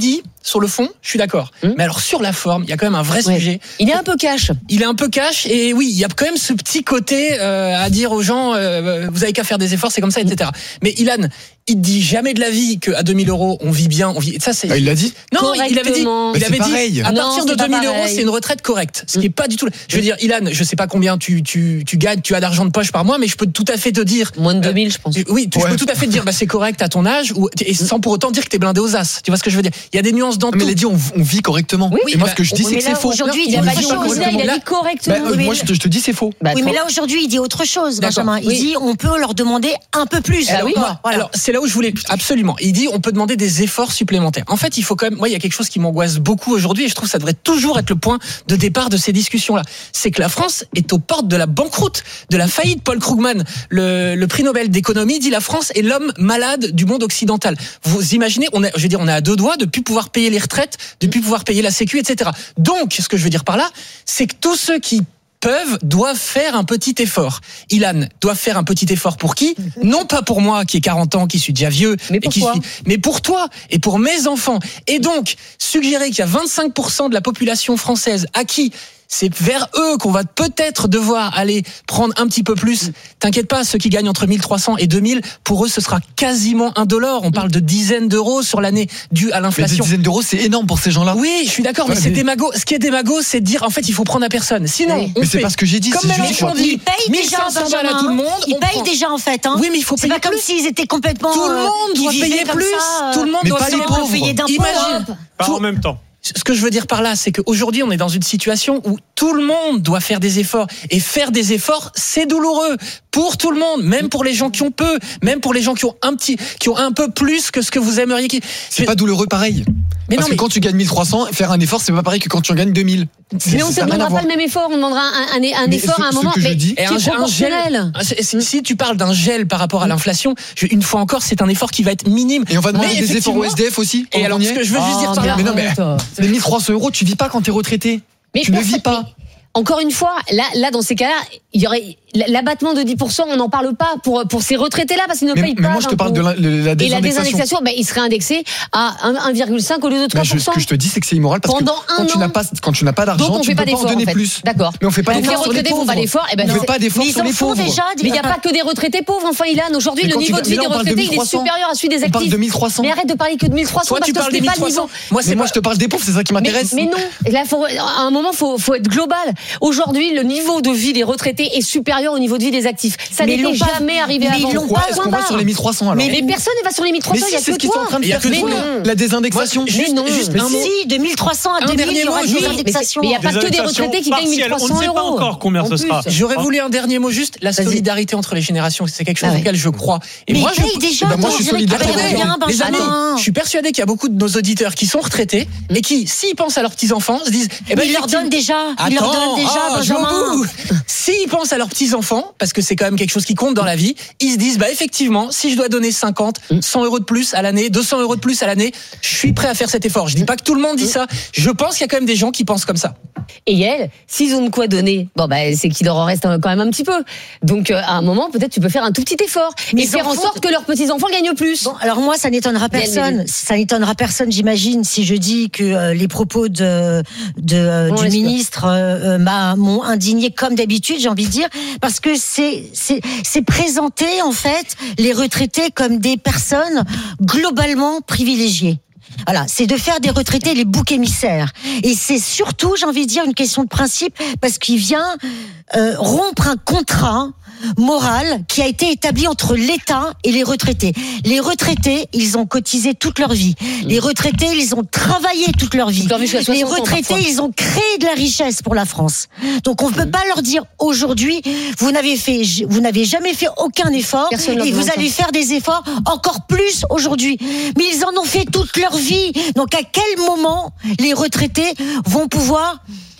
sur le fond, je suis d'accord. Mmh. Mais alors sur la forme, il y a quand même un vrai ouais. sujet. Il est un peu cash. Il est un peu cash et oui, il y a quand même ce petit côté euh, à dire aux gens, euh, vous avez qu'à faire des efforts, c'est comme ça, et cetera. Mais Ilan, il dit jamais de la vie qu'à deux mille euros, on vit bien, on vit. Ça, c'est. Ah, il l'a dit. Non, il avait dit. Il avait dit. À non, partir de deux mille euros, c'est une retraite correcte. Ce qui est pas du tout. Je veux dire, Ilan, je sais pas combien tu tu tu gagnes, tu as d'argent de poche par mois, mais je peux tout à fait te dire. Moins de deux mille, je pense. Oui, tu, ouais. je peux tout à fait te dire, bah c'est correct à ton âge, ou et sans pour autant dire que t'es blindé aux as. Tu vois ce que je veux dire? Il y a des nuances dans tout. Mais il a dit, on, on vit correctement. Oui, et moi, bah, ce que je dis, c'est que c'est faux. Aujourd'hui, il a pas dit il a dit correctement. Bah, moi, je te, je te dis, c'est faux. Bah, oui, mais là aujourd'hui, il dit autre chose, Benjamin. Il oui. dit, on peut leur demander un peu plus. Alors, oui, voilà. alors c'est là où je voulais absolument. Il dit, on peut demander des efforts supplémentaires. En fait, il faut quand même. Moi, il y a quelque chose qui m'angoisse beaucoup aujourd'hui, et je trouve que ça devrait toujours être le point de départ de ces discussions-là. C'est que la France est aux portes de la banqueroute, de la faillite. Paul Krugman, le, le prix Nobel d'économie, dit la France est l'homme malade du monde occidental. Vous imaginez, on est, je veux dire, on est à deux doigts de plus pouvoir payer les retraites, de plus pouvoir payer la sécu, et cetera. Donc, ce que je veux dire par là, c'est que tous ceux qui peuvent, doivent faire un petit effort. Ilan doit faire un petit effort pour qui? Non pas pour moi qui ai quarante ans, qui suis déjà vieux, mais, et qui suis, mais pour toi et pour mes enfants. Et donc, suggérer qu'il y a vingt-cinq pour cent de la population française à qui c'est vers eux qu'on va peut-être devoir aller prendre un petit peu plus. T'inquiète pas, ceux qui gagnent entre mille trois cents et deux mille, pour eux, ce sera quasiment un dollar. On parle de dizaines d'euros sur l'année due à l'inflation. Mais des dizaines d'euros, c'est énorme pour ces gens-là. Oui, je suis d'accord, ouais, mais c'est mais... démago. Ce qui est démago, c'est de dire, en fait, il faut prendre à personne. Sinon, oui. on mais fait. c'est pas ce que j'ai dit. Comme Mélenchon dit, ils payent déjà, Benjamin. À tout le monde. Ils payent déjà, en fait. Hein. Oui, mais il faut payer plus. C'est pas comme s'ils étaient complètement. Tout le monde doit payer plus. Ça, tout le monde mais doit pas les pauvres. payer d'impôts. Imagine. Pas en même temps. Ce que je veux dire par là, c'est qu'aujourd'hui, on est dans une situation où tout le monde doit faire des efforts. Et faire des efforts, c'est douloureux. Pour tout le monde, même pour les gens qui ont peu, même pour les gens qui ont un petit, qui ont un peu plus que ce que vous aimeriez. C'est je... pas douloureux pareil. Mais Parce non, mais... que quand tu gagnes mille trois cents, faire un effort, c'est pas pareil que quand tu en gagnes deux mille. Mais on ne te demandera pas le même effort, on demandera un, un, un effort ce, à un moment, mais dis, qui est proportionnel. Si, si tu parles d'un gel par rapport à l'inflation, je, une fois encore, c'est un effort qui va être minime. Et on va demander des efforts au S D F aussi. Et alors, ce que je veux juste dire par là. Mais non, mais les mille trois cents euros, tu vis pas quand t'es retraité. Tu ne vis pas. Encore une fois, là, là, dans ces cas-là, il y aurait l'abattement de dix pour cent, on n'en parle pas pour, pour ces retraités-là parce qu'ils ne mais, payent mais pas. Mais moi, je te parle de la, de la désindexation. Et la désindexation, ben, il serait indexé à un virgule cinq au lieu de trois pour cent. Mais je, ce que je te dis, c'est que c'est immoral parce Pendant que quand tu n'as pas, quand tu n'as pas d'argent, tu ne peux pas en donner plus. D'accord. Mais on fait pas d'efforts sur les pauvres. Pas d'efforts, et ben on fait pas d'efforts sur les pauvres. Mais il n'y a pas que des retraités pauvres, enfin, Ilan. Aujourd'hui, le niveau de vie des retraités, il est supérieur à celui des actifs. On parle de mille trois cents. Mais arrête de parler que de mille trois cents parce que ce n'est pas le niveau. Moi, je te parle des pauvres, c'est ça qui m'intéresse. Mais non. Là, à un moment, faut, faut être global. Aujourd'hui, le niveau de vie des retraités est supérieur au niveau de vie des actifs. Ça n'était jamais arrivé avant. Pourquoi est-ce qu'on va sur les mille trois cents alors? Mais personne ne va sur les mille trois cents, il y a que toi. C'est ce qu'ils sont en train de faire. Mais non. La désindexation. Mais non. Mais si, de mille trois cents à deux mille, il y aura des indexations. Mais il n'y a pas que des retraités qui gagnent mille trois cents euros. On ne sait pas encore combien ce sera. J'aurais voulu un dernier mot juste, la solidarité entre les générations. C'est quelque chose auquel je crois. Et moi, je moi, je suis solidaire. Les amis, je suis persuadé qu'il y a beaucoup de nos auditeurs qui sont retraités et qui, s'ils pensent à leurs petits-enfants, se disent, eh ben, ils leur donnent déjà. Ils leur donnent déjà, Benjamin. S'ils pensent à leurs petits-enfants, parce que c'est quand même quelque chose qui compte dans la vie, ils se disent, bah, effectivement, si je dois donner cinquante, cent euros de plus à l'année, deux cents euros de plus à l'année, je suis prêt à faire cet effort. Je dis pas que tout le monde dit ça. Je pense qu'il y a quand même des gens qui pensent comme ça. Et Yael, s'ils ont de quoi donner, bon, bah, c'est qu'il leur en reste quand même un petit peu. Donc, euh, à un moment, peut-être tu peux faire un tout petit effort. Mais et faire en sorte que leurs petits-enfants gagnent plus. Bon, alors moi, ça n'étonnera personne. Ça n'étonnera personne, j'imagine, si je dis que euh, les propos de, de, euh, bon, du ministre euh, m'a, m'ont indigné comme d'habitude, j'ai envie de dire, parce que c'est, c'est, c'est présenter, en fait, les retraités comme des personnes globalement privilégiées. Voilà, c'est de faire des retraités les boucs émissaires. Et c'est surtout, j'ai envie de dire, une question de principe, parce qu'il vient euh, rompre un contrat moral qui a été établi entre l'État et les retraités. Les retraités, ils ont cotisé toute leur vie. Les retraités, ils ont travaillé toute leur vie. Les retraités, ils ont créé de la richesse pour la France. Donc on ne peut pas leur dire aujourd'hui, vous n'avez fait, vous n'avez jamais fait aucun effort et vous allez faire des efforts encore plus aujourd'hui. Mais ils en ont fait toute leur vie. Donc à quel moment les retraités vont pouvoir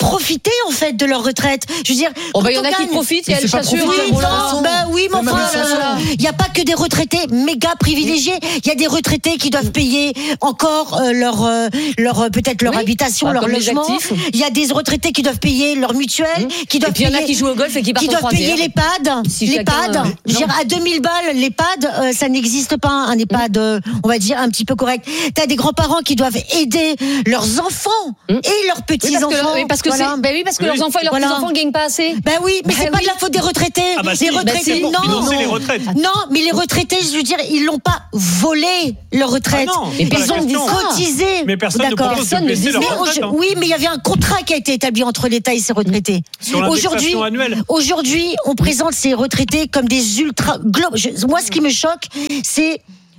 profiter en fait de leur retraite. Je veux dire, oh bah il y en a qui profitent, il y a le chasseur. Oui, non, bah oui, mais enfin, il n'y a pas que des retraités méga privilégiés. Il y a des retraités qui doivent payer encore euh, leur, euh, leur peut-être leur oui. habitation, bah, leur logement. Il y a des retraités qui doivent payer leur mutuelle, mmh. qui doivent et puis payer. Il y en a qui jouent au golf et qui partent qui doivent payer l'EHPAD. Si L'EHPAD. chacun, euh, je veux dire, à deux mille balles, l'EHPAD, euh, ça n'existe pas. Un EHPAD, euh, on va dire un petit peu correct. T'as des grands-parents qui doivent aider leurs enfants mmh. et leurs petits-enfants. Oui, parce que, oui, parce que, voilà. bah oui, parce que oui. leurs enfants et leurs voilà. petits-enfants ne gagnent pas assez. Ben oui, mais bah c'est oui. pas de la faute des retraités. Ah bah les si, retraités, bah si, non, non, les retraites. non, mais les retraités, je veux dire, ils l'ont pas volé leur retraite. Ah non, ils ont cotisé. Mais personne ne propose de baisser leur retraite. Hein. Oui, mais il y avait un contrat qui a été établi entre l'État et ses retraités. Aujourd'hui, aujourd'hui, on présente ces retraités comme des ultra globes. Moi, ce qui me choque, c'est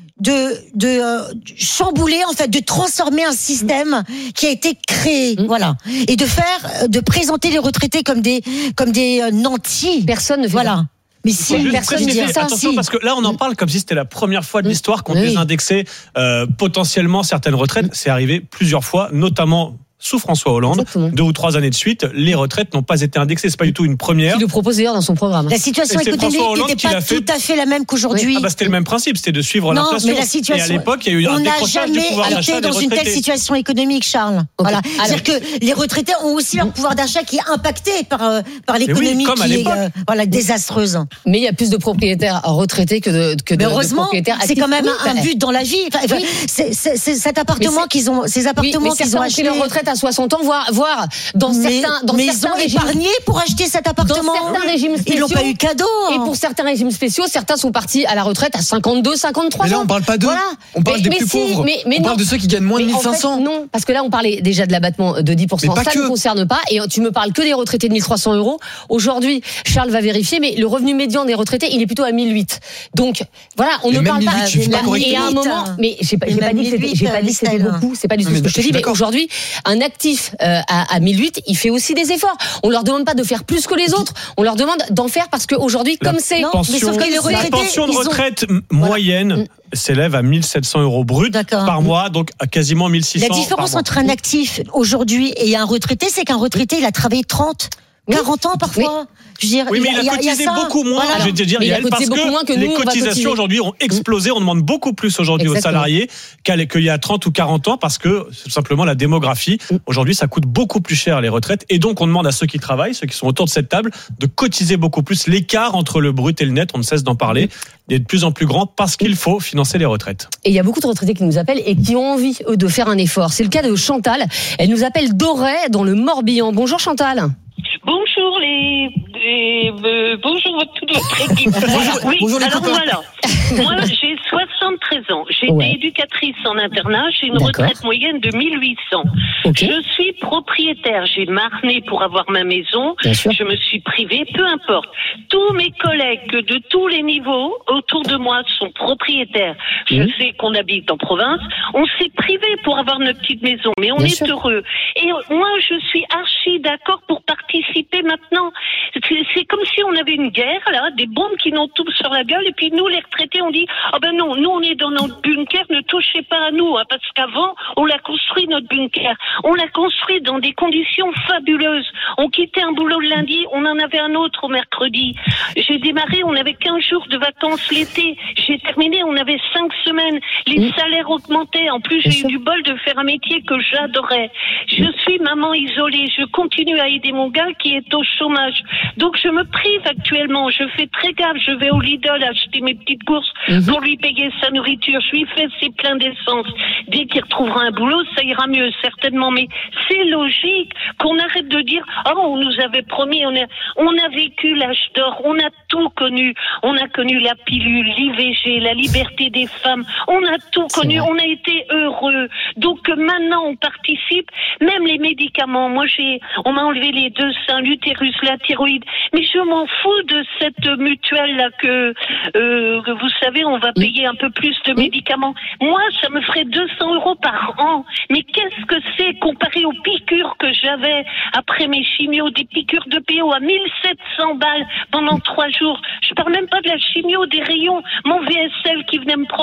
de de euh, chambouler en fait, de transformer un système qui a été créé, mmh. voilà, et de faire, de présenter les retraités comme des comme des euh, nantis. Personne ne fait voilà. ça. Mais si personne ne fait ça, attention si. Parce que là on en parle comme si c'était la première fois de l'histoire qu'on oui. désindexait euh, potentiellement certaines retraites. C'est arrivé plusieurs fois, notamment sous François Hollande, exactement. Deux ou trois années de suite, les retraites n'ont pas été indexées. C'est pas du tout une première. Il le propose d'ailleurs dans son programme. La situation économique n'était pas tout à fait la même qu'aujourd'hui. Oui. Ah bah c'était le même principe, c'était de suivre non, l'inflation. Mais la situation, et à l'époque, il y a eu un décrochage du pouvoir d'achat des retraités. On n'a jamais été dans une telle situation économique, Charles. Okay. Voilà. C'est-à-dire que les retraités ont aussi leur pouvoir d'achat qui est impacté par euh, par l'économie oui, qui est euh, voilà désastreuse. Mais il y a plus de propriétaires retraités que de que de, heureusement, de propriétaires actifs. C'est quand même un but dans la vie. Enfin, c'est cet appartement qu'ils ont, ces appartements qu'ils ont achetés. Leur retraite à soixante ans, voire voir dans mais, certains dans mais certains ils ont régimes, épargné pour acheter cet appartement. Dans certains régimes spéciaux, ils n'ont pas eu cadeau. Et pour certains régimes spéciaux, certains sont partis à la retraite à cinquante-deux, cinquante-trois ans. Mais là, on parle pas d'eux. Voilà. On parle mais, des mais plus si, pauvres. Mais, mais on non. parle de ceux qui gagnent moins de mille cinq cents. En fait, non, parce que là, on parlait déjà de l'abattement de dix pour cent. Ça que. ne concerne pas. Et tu me parles que des retraités de mille trois cents euros. Aujourd'hui, Charles va vérifier, mais le revenu médian des retraités, il est plutôt à mille huit. Donc, voilà, on et ne parle pas. Et à un moment, mais j'ai pas, j'ai pas dit que c'était beaucoup. C'est pas du tout ce que je te dis. Mais aujourd'hui, un actif à mille huit, il fait aussi des efforts. On leur demande pas de faire plus que les autres. On leur demande d'en faire parce qu'aujourd'hui, comme c'est, non, mais sauf que les retraités, la pension de retraite ont... moyenne voilà. s'élève à mille sept cents euros brut par mois, donc à quasiment mille six cents. La différence entre un actif aujourd'hui et un retraité, c'est qu'un retraité, il a travaillé trente, quarante ans parfois. Je veux dire, oui, mais il a, il a cotisé il y a beaucoup moins. voilà. Je vais te dire, il a parce que, moins que nous, les cotisations aujourd'hui ont explosé. On demande beaucoup plus aujourd'hui aux salariés qu'il y a trente ou quarante ans parce que c'est tout simplement la démographie. Aujourd'hui, ça coûte beaucoup plus cher les retraites et donc on demande à ceux qui travaillent, ceux qui sont autour de cette table, de cotiser beaucoup plus. L'écart entre le brut et le net, on ne cesse d'en parler, est de plus en plus grand parce qu'il faut financer les retraites. Et il y a beaucoup de retraités qui nous appellent et qui ont envie eux, de faire un effort. C'est le cas de Chantal. Elle nous appelle d'Auray dans le Morbihan. Bonjour Chantal. Bonjour les, les euh, bonjour toute votre équipe. Oui, bonjour les alors copains. Voilà. Moi j'ai soixante-treize ans. J'étais ouais. éducatrice en internat. J'ai une D'accord. retraite moyenne de mille huit cents. Okay. Je suis propriétaire. J'ai marné pour avoir ma maison. Je me suis privée. Peu importe. Tous mes collègues de tous les niveaux autour de moi sont propriétaires. Je mmh. sais qu'on habite en province. On s'est privé pour avoir notre petite maison, mais on Bien est sûr. heureux. Et moi je suis archi d'accord pour participer maintenant. C'est comme si on avait une guerre, là, des bombes qui nous tombent sur la gueule, et puis nous, les retraités, on dit, ah oh ben non, nous, on est dans notre bunker, ne touchez pas à nous, hein, parce qu'avant, on l'a construit, notre bunker. On l'a construit dans des conditions fabuleuses. On quittait un boulot le lundi, on en avait un autre au mercredi. J'ai démarré, on avait quinze jours de vacances l'été. J'ai terminé, on avait cinq semaines. Les mmh. salaires augmentaient. En plus, j'ai eu du bol de faire un métier que j'adorais. Je suis maman isolée. Je continue à aider mon gars qui est au chômage. Donc je me prive actuellement, je fais très gaffe, je vais au Lidl acheter mes petites courses mmh. pour lui payer sa nourriture, je lui fais ses pleins d'essence. Dès qu'il retrouvera un boulot, ça ira mieux, certainement, mais c'est logique qu'on arrête de dire « Oh, on nous avait promis, on a, on a vécu l'âge d'or, on a tout connu, on a connu la pilule, l'I V G, la liberté des femmes, on a tout connu, on a été heureux. Donc maintenant, on participe, même les médicaments, moi j'ai, on m'a enlevé les deux seins, l'utérus, la thyroïde, mais je m'en fous de cette mutuelle-là que, euh, que vous savez, on va payer un peu plus de médicaments. Moi, ça me ferait deux cents euros par an. Mais qu'est-ce que c'est comparé aux piqûres que j'avais après mes chimios, des piqûres de P O à mille sept cents balles pendant trois jours. Je parle même pas de la chimio, des rayons, mon V S L qui venait me prendre.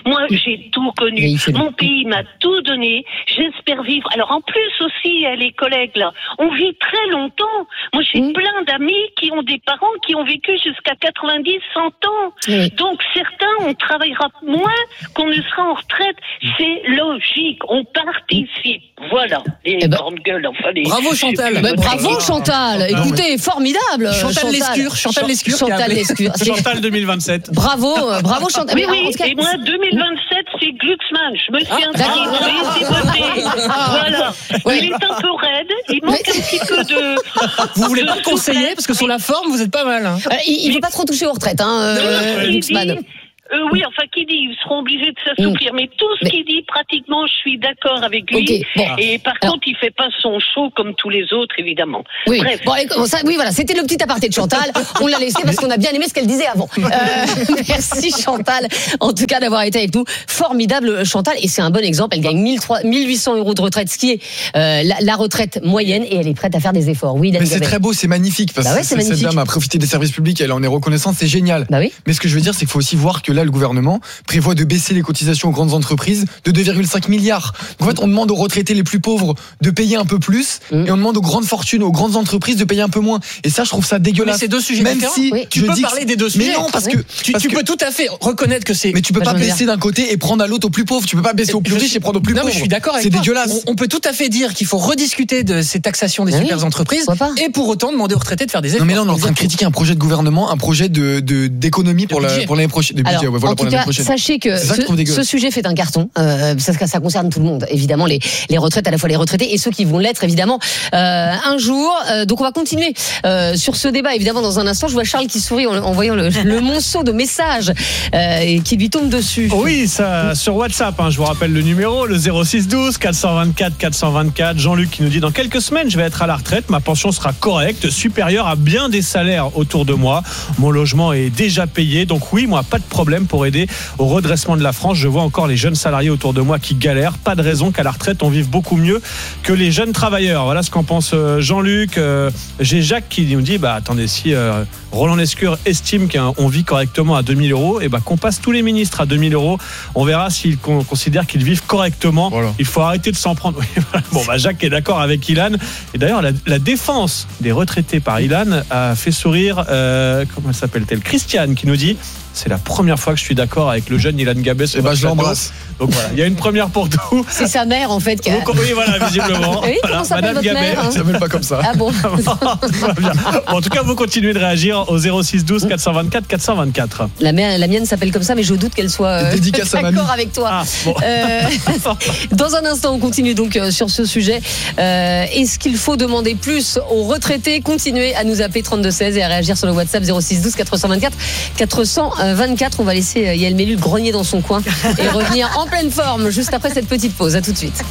Moi, j'ai tout connu. Mon pays m'a tout donné. J'espère vivre. Alors, en plus aussi, les collègues, là, on vit très longtemps. Moi, j'ai mmh. plein d'amis qui ont des parents qui ont vécu jusqu'à quatre-vingt-dix, cent ans. Mmh. Donc, certains, on travaillera moins qu'on ne sera en retraite. C'est logique. On participe. Voilà. Les eh ben, grandes gueules, enfin, les... Bravo, Chantal. Bah, bravo, Chantal. Écoutez, formidable. Chantal Lescure. Chantal Lescure. Chantal Lescure. Chantal deux mille vingt-sept. Bravo, bravo, Chantal. Oui, oui. Et moi, deux mille vingt-sept, c'est Glucksmann. Je me suis ah, inscrite. Voilà. Ouais. Il est un peu raide. Il manque Mais... un petit peu de. Vous voulez pas le conseiller parce que sur la forme, vous êtes pas mal. Hein. Euh, il, il veut pas trop toucher aux retraites, hein, euh, Glucksmann. Euh, oui, enfin, qui dit, ils seront obligés de s'assouplir. Mmh. Mais tout ce mais... qu'il dit, pratiquement, je suis d'accord avec lui. Okay, bon. Et par Alors... contre, il fait pas son show comme tous les autres, évidemment. Oui. Bref. Bon, allez, ça, oui, voilà, c'était le petit aparté de Chantal. On l'a laissé parce qu'on a bien aimé ce qu'elle disait avant. Euh, merci Chantal, en tout cas, d'avoir été avec nous. Formidable Chantal, et c'est un bon exemple. Elle gagne mille huit cents euros de retraite, ce qui est euh, la, la retraite moyenne, et elle est prête à faire des efforts. Oui, mais c'est très beau, c'est magnifique, parce bah ouais, que cette dame a profité des services publics, elle en est reconnaissante, c'est génial. Bah oui. Mais ce que je veux dire, c'est qu'il faut aussi voir que là, le gouvernement prévoit de baisser les cotisations aux grandes entreprises de deux virgule cinq milliards. Donc en fait, on demande aux retraités les plus pauvres de payer un peu plus, mmh. et on demande aux grandes fortunes, aux grandes entreprises de payer un peu moins. Et ça, je trouve ça dégueulasse. Mais c'est deux sujets Même différents. Si oui. Tu peux parler des deux sujets. Mais non, parce que tu, parce tu que, peux tout à fait reconnaître que c'est. Mais tu peux bah, pas baisser d'un côté et prendre à l'autre aux plus pauvres. Tu peux pas baisser aux plus riches et prendre aux plus non, pauvres. Mais je suis d'accord avec c'est toi. dégueulasse. On, on peut tout à fait dire qu'il faut rediscuter de ces taxations des oui, super entreprises et pour autant demander aux retraités de faire des efforts. Non mais là, on est en train de critiquer un projet de gouvernement, un projet de d'économie pour la pour l'année prochaine. En tout cas, sachez que ce sujet fait un carton. Euh, ça, ça concerne tout le monde, évidemment, les, les retraites, à la fois les retraités et ceux qui vont l'être, évidemment, euh, un jour. Euh, donc, on va continuer euh, sur ce débat, évidemment, dans un instant. Je vois Charles qui sourit en, en voyant le, le monceau de messages euh, qui lui tombe dessus. Oui, ça, sur WhatsApp, hein, je vous rappelle le numéro, le zéro six douze quatre cent vingt-quatre quatre cent vingt-quatre. Jean-Luc qui nous dit, dans quelques semaines, je vais être à la retraite. Ma pension sera correcte, supérieure à bien des salaires autour de moi. Mon logement est déjà payé. Donc, oui, moi, pas de problème pour aider au redressement de la France. Je vois encore les jeunes salariés autour de moi qui galèrent. Pas de raison qu'à la retraite on vive beaucoup mieux que les jeunes travailleurs. Voilà ce qu'en pense Jean-Luc. Euh, j'ai Jacques qui nous dit, bah attendez, si euh, Roland Lescure estime qu'on vit correctement à deux mille euros, et bah qu'on passe tous les ministres à deux mille euros. On verra s'ils con- considèrent qu'ils vivent correctement. Voilà. Il faut arrêter de s'en prendre. Bon, bah Jacques est d'accord avec Ilan. Et d'ailleurs, la, la défense des retraités par Ilan a fait sourire. Euh, comment elle s'appelle-t-elle ? Christiane qui nous dit. C'est la première fois que je suis d'accord avec le jeune Ilan Gabès. Et bah, je l'embrasse. Donc voilà, il y a une première pour tout. C'est sa mère en fait. Qui a... Donc, oui, voilà, visiblement. Oui, voilà, comment s'appelle votre mère, hein ? Ça s'appelle pas comme ça. Ah bon. Bon, en tout cas, vous continuez de réagir au zéro six douze quatre cent vingt-quatre quatre cent vingt-quatre. La, mère, la mienne s'appelle comme ça, mais je doute qu'elle soit euh, d'accord avec toi. Ah, bon. euh, dans un instant, on continue donc euh, sur ce sujet. Euh, est-ce qu'il faut demander plus aux retraités ? Continuez à nous appeler trente-deux seize et à réagir sur le WhatsApp zéro six douze quatre cent vingt-quatre quatre cent vingt-quatre. On va laisser Yael Mélu grogner dans son coin et revenir en pleine forme juste après cette petite pause. À tout de suite.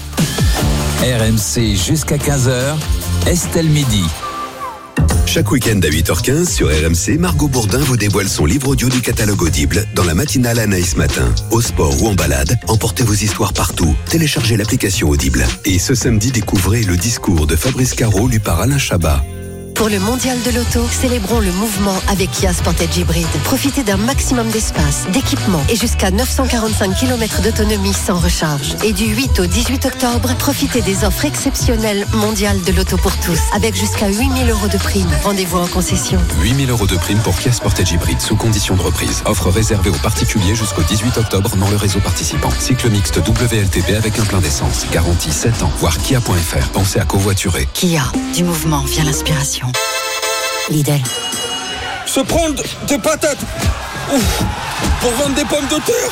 R M C jusqu'à quinze heures, Estelle Midi. Chaque week-end à huit heures quinze sur R M C, Margot Bourdin vous dévoile son livre audio du catalogue Audible dans la matinale Anaïs Matin. Au sport ou en balade, emportez vos histoires partout. Téléchargez l'application Audible. Et ce samedi, découvrez le discours de Fabrice Caro lu par Alain Chabat. Pour le mondial de l'auto, célébrons le mouvement avec Kia Sportage Hybrid. Profitez d'un maximum d'espace, d'équipement et jusqu'à neuf cent quarante-cinq kilomètres d'autonomie sans recharge. Et du huit au dix-huit octobre, profitez des offres exceptionnelles mondiales de l'auto pour tous, avec jusqu'à huit mille euros de prime. Rendez-vous en concession. huit mille euros de prime pour Kia Sportage Hybrid sous condition de reprise. Offre réservée aux particuliers jusqu'au dix-huit octobre dans le réseau participant. Cycle mixte W L T P avec un plein d'essence. Garantie sept ans. Voir kia point f r. Pensez à covoiturer. Kia, du mouvement vient l'inspiration. Lidl. Se prendre des patates ouf, pour vendre des pommes de terre,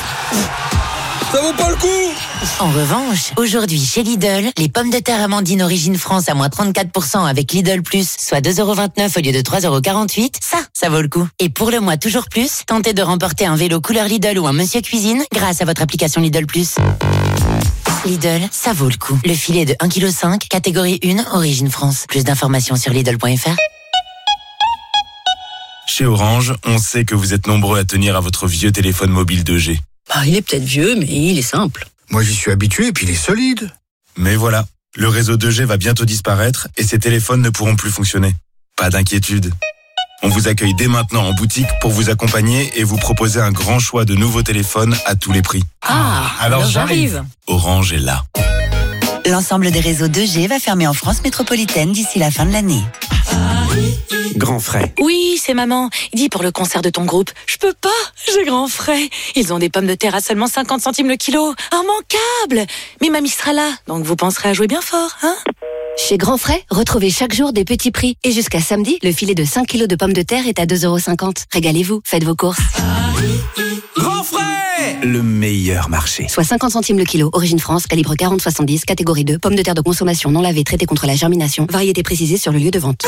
ça vaut pas le coup. En revanche, aujourd'hui chez Lidl, les pommes de terre Amandine Origine France à moins trente-quatre pour cent avec Lidl Plus, soit deux euros vingt-neuf au lieu de trois euros quarante-huit, ça, ça vaut le coup. Et pour le mois toujours plus, tentez de remporter un vélo couleur Lidl ou un Monsieur Cuisine grâce à votre application Lidl Plus. Lidl, ça vaut le coup. Le filet de un virgule cinq kilos, catégorie un, Origine France. Plus d'informations sur Lidl point f r. Chez Orange, on sait que vous êtes nombreux à tenir à votre vieux téléphone mobile deux G. Bah, il est peut-être vieux, mais il est simple. Moi, j'y suis habitué et puis il est solide. Mais voilà, le réseau deux G va bientôt disparaître et ces téléphones ne pourront plus fonctionner. Pas d'inquiétude. On vous accueille dès maintenant en boutique pour vous accompagner et vous proposer un grand choix de nouveaux téléphones à tous les prix. Ah, alors, alors j'arrive. Orange est là. L'ensemble des réseaux deux G va fermer en France métropolitaine d'ici la fin de l'année. Grand frais. Oui, c'est maman. Dis pour le concert de ton groupe. Je peux pas, j'ai grand frais. Ils ont des pommes de terre à seulement cinquante centimes le kilo. Immanquable. Mais mamie sera là, donc vous penserez à jouer bien fort, hein? Chez Grand Frais, retrouvez chaque jour des petits prix. Et jusqu'à samedi, le filet de cinq kilos de pommes de terre est à deux euros cinquante. Régalez-vous, faites vos courses. Grand Frais, le meilleur marché. Soit cinquante centimes le kilo. Origine France, calibre quarante soixante-dix, catégorie deux. Pommes de terre de consommation non lavées, traitées contre la germination. Variété précisée sur le lieu de vente.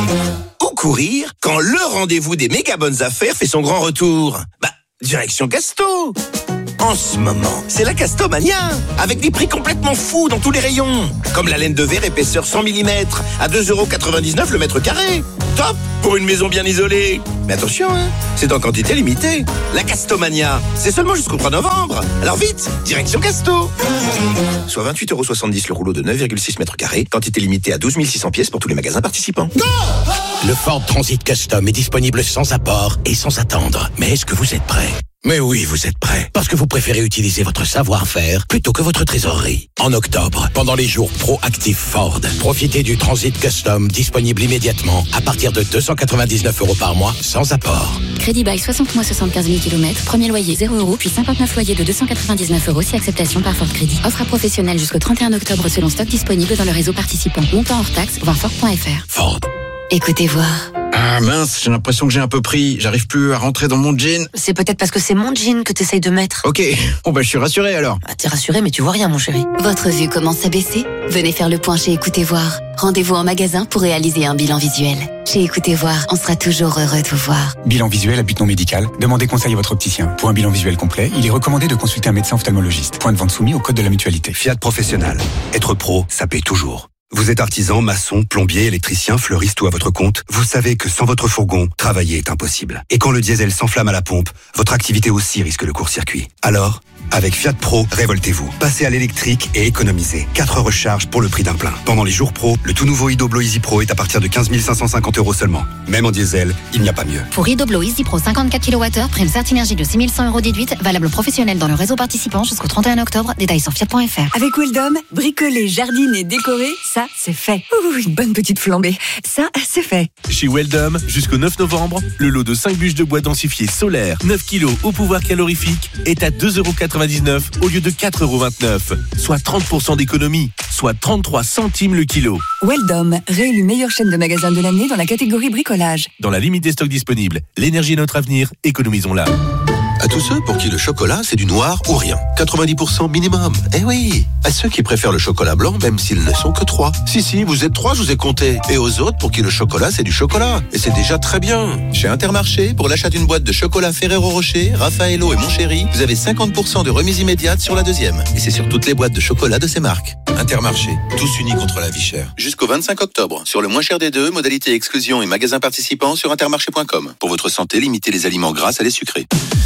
Où courir quand le rendez-vous des méga bonnes affaires fait son grand retour? Bah, direction Casto. En ce moment, c'est la Castomania, avec des prix complètement fous dans tous les rayons. Comme la laine de verre épaisseur cent millimètres, à deux euros quatre-vingt-dix-neuf le mètre carré. Top pour une maison bien isolée. Mais attention, hein, c'est en quantité limitée. La Castomania, c'est seulement jusqu'au trois novembre. Alors vite, direction Casto. Soit vingt-huit euros soixante-dix le rouleau de neuf virgule six mètres carrés, quantité limitée à douze mille six cents pièces pour tous les magasins participants. Go! Le Ford Transit Custom est disponible sans apport et sans attendre. Mais est-ce que vous êtes prêts? Mais oui, vous êtes prêts, parce que vous préférez utiliser votre savoir-faire plutôt que votre trésorerie. En octobre, pendant les jours Pro-Active Ford, profitez du Transit Custom disponible immédiatement à partir de deux cent quatre-vingt-dix-neuf euros par mois, sans apport. Crédit bail soixante mois soixante-quinze mille kilomètres, premier loyer zéro euros, puis cinquante-neuf loyers de deux cent quatre-vingt-dix-neuf euros si acceptation par Ford Crédit. Offre à professionnels jusqu'au trente et un octobre selon stock disponible dans le réseau participant. Montant hors taxe, voir Ford point F R. Ford. Écoutez voir. Ah mince, j'ai l'impression que j'ai un peu pris. J'arrive plus à rentrer dans mon jean. C'est peut-être parce que c'est mon jean que t'essayes de mettre. Ok, bon bah je suis rassuré alors. Ah, t'es rassuré mais tu vois rien mon chéri. Votre vue commence à baisser? Venez faire le point chez Écoutez Voir. Rendez-vous en magasin pour réaliser un bilan visuel. Chez Écoutez Voir, on sera toujours heureux de vous voir. Bilan visuel à but non médical. Demandez conseil à votre opticien. Pour un bilan visuel complet, il est recommandé de consulter un médecin ophtalmologiste. Point de vente soumis au code de la mutualité. Fiat Professionnel. Être pro, ça paie toujours. Vous êtes artisan, maçon, plombier, électricien, fleuriste ou à votre compte, vous savez que sans votre fourgon, travailler est impossible. Et quand le diesel s'enflamme à la pompe, votre activité aussi risque le court-circuit. Alors, avec Fiat Pro, révoltez-vous. Passez à l'électrique et économisez. quatre recharges pour le prix d'un plein. Pendant les jours pro, le tout nouveau Idoblo Easy Pro est à partir de quinze mille cinq cent cinquante euros seulement. Même en diesel, il n'y a pas mieux. Pour Idoblo Easy Pro cinquante-quatre kilowattheures, prime Certinergie de six mille cent euros déduite, valable professionnel dans le réseau participant jusqu'au trente et un octobre. Détails sur fiat point F R. Avec Weldom, bricoler, jardiner, décorer, ça, c'est fait. Ouh, une bonne petite flambée. Ça, c'est fait. Chez Weldom, jusqu'au neuf novembre, le lot de cinq bûches de bois densifiées solaires, neuf kilos au pouvoir calorifique, est à deux euros quatre-vingt-dix-neuf au lieu de quatre euros vingt-neuf, soit trente pour cent d'économie, soit trente-trois centimes le kilo. Weldom, réélu meilleure chaîne de magasins de l'année dans la catégorie bricolage. Dans la limite des stocks disponibles, l'énergie est notre avenir, économisons-la. À tous ceux pour qui le chocolat, c'est du noir ou rien. quatre-vingt-dix pour cent minimum. Eh oui. À ceux qui préfèrent le chocolat blanc, même s'ils ne sont que trois. Si, si, vous êtes trois, je vous ai compté. Et aux autres pour qui le chocolat, c'est du chocolat. Et c'est déjà très bien. Chez Intermarché, pour l'achat d'une boîte de chocolat Ferrero Rocher, Raffaello et Mon Chéri, vous avez cinquante pour cent de remise immédiate sur la deuxième. Et c'est sur toutes les boîtes de chocolat de ces marques. Intermarché, tous unis contre la vie chère. Jusqu'au vingt-cinq octobre. Sur le moins cher des deux, modalité exclusion et magasins participants sur intermarché point com. Pour votre santé, limitez les aliments gras à les sucrés.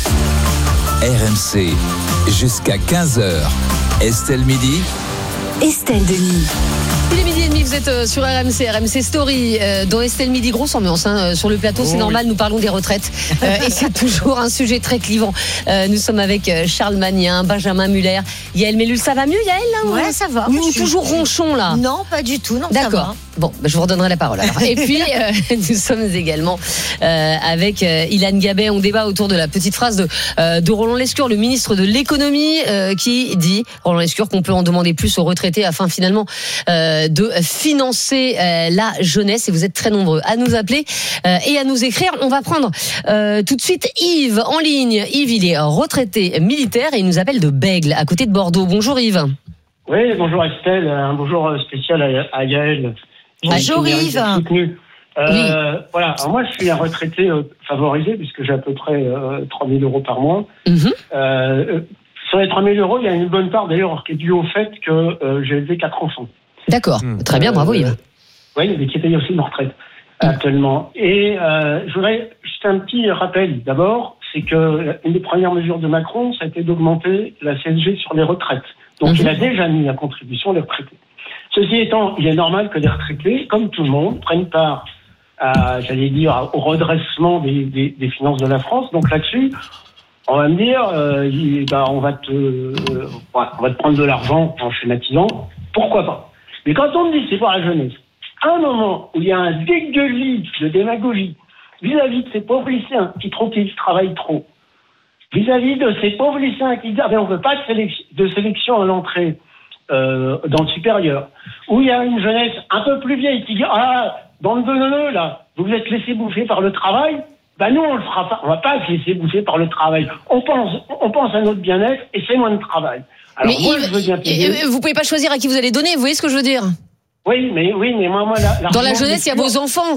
R M C, jusqu'à quinze heures. Estelle Midi. Estelle Denis. Il est midi et demi, vous êtes sur R M C, R M C Story, euh, dans Estelle Midi, grosse ambiance hein, sur le plateau, c'est oh, normal, oui. Nous parlons des retraites euh, et c'est toujours un sujet très clivant. Euh, nous sommes avec Charles Magnin, Benjamin Muller, Yael Mellul, ça va mieux Yael là? Ouais, ça va. Ou toujours ronchon là? Non, pas du tout, non. D'accord. Bon, bah, je vous redonnerai la parole alors. Et puis, euh, nous sommes également euh, avec euh, Ilan Gabet. On débat autour de la petite phrase de, euh, de Roland Lescure, le ministre de l'économie, euh, qui dit, Roland Lescure, qu'on peut en demander plus aux retraités afin finalement euh, de financer euh, la jeunesse. Et vous êtes très nombreux à nous appeler euh, et à nous écrire. On va prendre euh, tout de suite Yves en ligne. Yves, il est retraité militaire et il nous appelle de Bègle, à côté de Bordeaux. Bonjour Yves. Oui, bonjour Estelle. Un bonjour spécial à, à Yael. Bonjour Yves. Euh, oui. Voilà. Alors moi, je suis un retraité euh, favorisé puisque j'ai à peu près euh, trois mille euros par mois. Mm-hmm. Euh, sur les trois mille euros, il y a une bonne part d'ailleurs qui est due au fait que euh, j'ai élevé quatre enfants. D'accord. Mmh. Très bien, bravo Yves. Euh, oui, mais qui payent aussi une retraite mmh. actuellement. Et euh, je voudrais juste un petit rappel. D'abord, c'est que une des premières mesures de Macron, ça a été d'augmenter la C S G sur les retraites. Donc mmh. il a déjà mis à contribution les retraités. Ceci étant, il est normal que les retraités, comme tout le monde, prennent part à, j'allais dire, au redressement des, des, des finances de la France. Donc là-dessus, on va me dire, euh, il, bah, on va te, euh, on va te prendre de l'argent en schématisant. Pourquoi pas? Mais quand on me dit c'est pour la jeunesse, à un moment où il y a un dégueulis de démagogie vis-à-vis de ces pauvres lycéens qui trouvent qu'ils travaillent trop, vis-à-vis de ces pauvres lycéens qui disent ah ben on veut pas de sélection, de sélection à l'entrée euh, dans le supérieur, où il y a une jeunesse un peu plus vieille qui dit ah bande de neuneux là, vous vous êtes laissé bouffer par le travail. Ben nous on le fera pas, on va pas se laisser bouffer par le travail. On pense, on pense à notre bien-être et c'est moins de travail. Alors mais moi Yves, je veux bien payer. vous pouvez pas choisir à qui vous allez donner. Vous voyez ce que je veux dire? Oui, mais oui, mais moi, moi, la, dans la jeunesse, il y a vos enfants.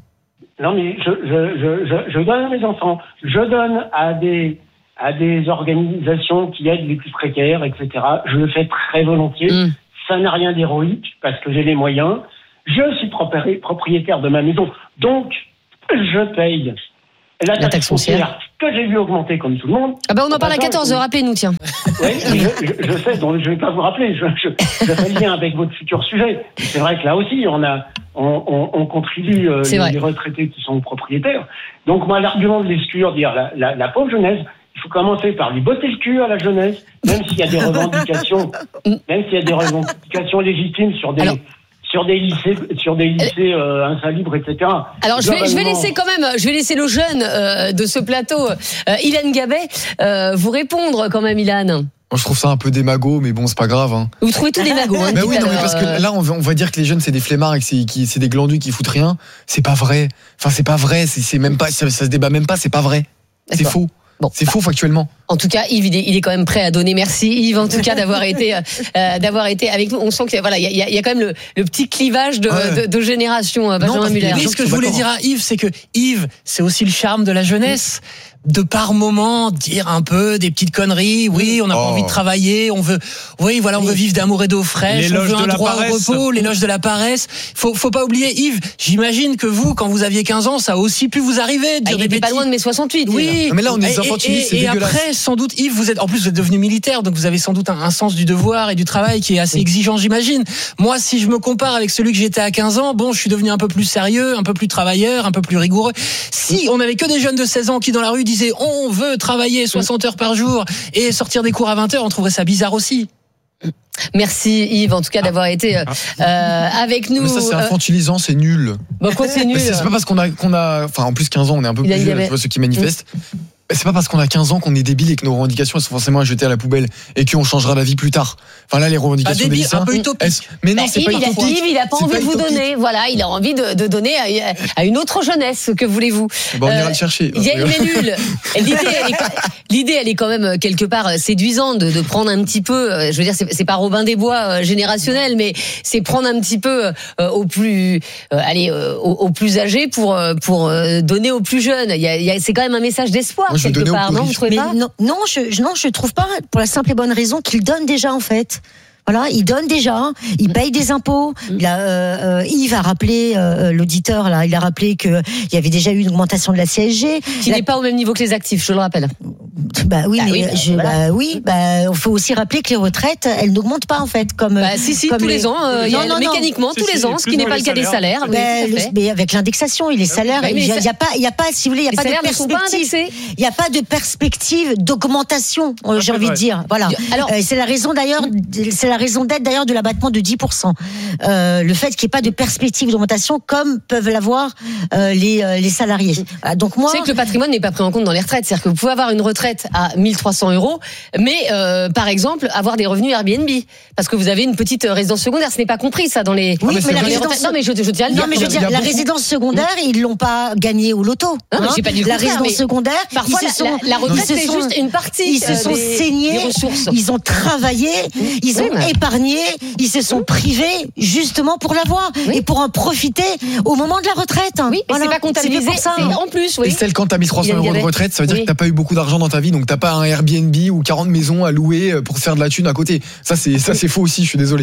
Non, mais je, je, je, je, je donne à mes enfants. Je donne à des, à des organisations qui aident les plus précaires, et cetera. Je le fais très volontiers. Mm. Ça n'a rien d'héroïque parce que j'ai les moyens. Je suis propriétaire de ma maison, donc je paye la taxe, la taxe foncière que j'ai vu augmenter comme tout le monde. Ah ben on en parle à quatorze heures, rappelez-nous, tiens. Oui, je, je, je sais, donc je ne vais pas vous rappeler, je, je, je fais lien avec votre futur sujet. C'est vrai que là aussi, on a, on, on, on contribue euh, les, les retraités qui sont propriétaires. Donc moi, l'argument de l'exclure, dire la, la, la pauvre jeunesse, il faut commencer par lui botter le cul à la jeunesse, même s'il y a des revendications, même s'il y a des revendications légitimes sur des... Alors, sur des lycées, sur des lycées euh, insalubres, et cetera. Alors je vais, je vais laisser quand même, je vais laisser le jeune euh, de ce plateau, euh, Ilan Gabet, euh, vous répondre quand même, Ilan. Moi, je trouve ça un peu démago, mais bon, c'est pas grave. Hein. Vous trouvez tous des magos, hein, bah oui, non, mais parce que là, on va, on va dire que les jeunes, c'est des flemmards et que c'est, qui, c'est des glandus qui foutent rien. C'est pas vrai. Enfin, c'est pas vrai. C'est, c'est même pas, ça, ça se débat même pas. C'est pas vrai. C'est D'accord. faux. Bon, c'est faux factuellement. En tout cas, Yves, il est, il est quand même prêt à donner. Merci Yves, en tout cas, d'avoir été, euh, d'avoir été avec nous. On sent que voilà, il y a, y a quand même le, le petit clivage de, ouais. de, de génération. Benjamin Muller. Mais ce que je voulais dire à Yves, c'est que Yves, c'est aussi le charme de la jeunesse. De par moment, dire un peu des petites conneries. Oui, on n'a oh. pas envie de travailler. On veut, oui, voilà, on veut vivre d'amour et d'eau fraîche. On veut un droit au repos, l'éloge de la paresse. Faut, faut pas oublier, Yves. J'imagine que vous, quand vous aviez quinze ans, ça a aussi pu vous arriver. De dire ah, il était pas loin de mes soixante-huit. Oui. Non, mais là, on est infantilisés, c'est et, et après, sans doute, Yves, vous êtes, en plus, vous êtes devenu militaire, donc vous avez sans doute un, un sens du devoir et du travail qui est assez oui. exigeant, j'imagine. Moi, si je me compare avec celui que j'étais à quinze ans, bon, je suis devenu un peu plus sérieux, un peu plus travailleur, un peu plus rigoureux. Si on avait que des jeunes de seize ans qui, dans la rue, disaient, on veut travailler soixante heures par jour et sortir des cours à vingt heures, on trouverait ça bizarre aussi. Merci Yves, en tout cas d'avoir été euh, avec nous. Mais ça c'est infantilisant, c'est nul. Bah quoi c'est nul. C'est, c'est pas parce qu'on a qu'on a enfin en plus quinze ans, on est un peu plus vieux, tu vois ceux qui manifestent. Mmh. C'est pas parce qu'on a quinze ans qu'on est débile et que nos revendications elles sont forcément à jeter à la poubelle et qu'on changera la vie plus tard. Enfin là les revendications ah, des lycéens. Un peu utopique. Mais non, bah, c'est Yves, pas il utopique. A, Yves, il a pas c'est envie pas de vous utopique. donner. Voilà, il a envie de, de donner à, à une autre jeunesse. Que voulez-vous? Bon, on ira euh, le chercher. Il est nul. L'idée, elle est, l'idée, elle est quand même quelque part séduisante de, de prendre un petit peu. Je veux dire, c'est, c'est pas Robin des Bois euh, générationnel, mais c'est prendre un petit peu euh, au plus, euh, allez, euh, au, au plus âgés pour pour euh, donner aux plus jeunes. Il y a, il y a, c'est quand même un message d'espoir Moi, quelque part, non? Vous trouvez pas? Non, non, je, non, je trouve pas, pour la simple et bonne raison qu'il donne déjà, en fait. Voilà, il donne déjà, il paye des impôts. Il a, euh, Yves a rappelé, euh, l'auditeur là, il a rappelé que il y avait déjà eu une augmentation de la C S G, qui la... n'est pas au même niveau que les actifs, je le rappelle. Bah oui, bah mais oui, bah, je, voilà. bah oui, bah il faut aussi rappeler que les retraites, elles n'augmentent pas en fait, comme. Bah si si, comme tous les, les ans, euh, il y a non, mécaniquement non. tous les ans, ce qui n'est pas le cas des salaires. Bah, oui, le, mais avec l'indexation, les salaires, il y, a pas, il y a pas, si vous voulez, il y a pas de perspective. Il y a pas de perspective d'augmentation, j'ai envie de dire. Voilà. Alors, c'est la raison d'ailleurs, c'est la raison d'être d'ailleurs de l'abattement de dix pour cent. Euh, le fait qu'il n'y ait pas de perspective d'augmentation comme peuvent l'avoir euh, les, euh, les salariés. Voilà, donc moi, c'est que le patrimoine n'est pas pris en compte dans les retraites. C'est-à-dire que vous pouvez avoir une retraite à mille trois cents euros, mais euh, par exemple avoir des revenus Airbnb parce que vous avez une petite résidence secondaire. Ce n'est pas compris ça dans les. Oui, ah, mais la résidence. Non mais je, je tiens à le dire. Non mais je veux dire, la résidence secondaire, ils l'ont pas gagnée au loto. Non, mais hein, j'ai pas dit le la contraire, résidence secondaire. Parfois, ils se sont, la, la retraite c'est sont, juste une partie. Ils se sont des, saignés. des ressources. Ils ont travaillé. Ils oui, ont mais... épargné. Ils se sont privés justement pour l'avoir oui. et pour en profiter au moment de la retraite. Oui, voilà. Et c'est pas comptabilisé. C'est pour ça. C'est en plus, oui. Et celle quand t'as mille trois cents euros de retraite, ça veut dire oui. que t'as pas eu beaucoup d'argent dans ta vie, donc t'as pas un Airbnb ou quarante maisons à louer pour faire de la thune à côté. Ça c'est ça c'est faux aussi. Je suis désolé.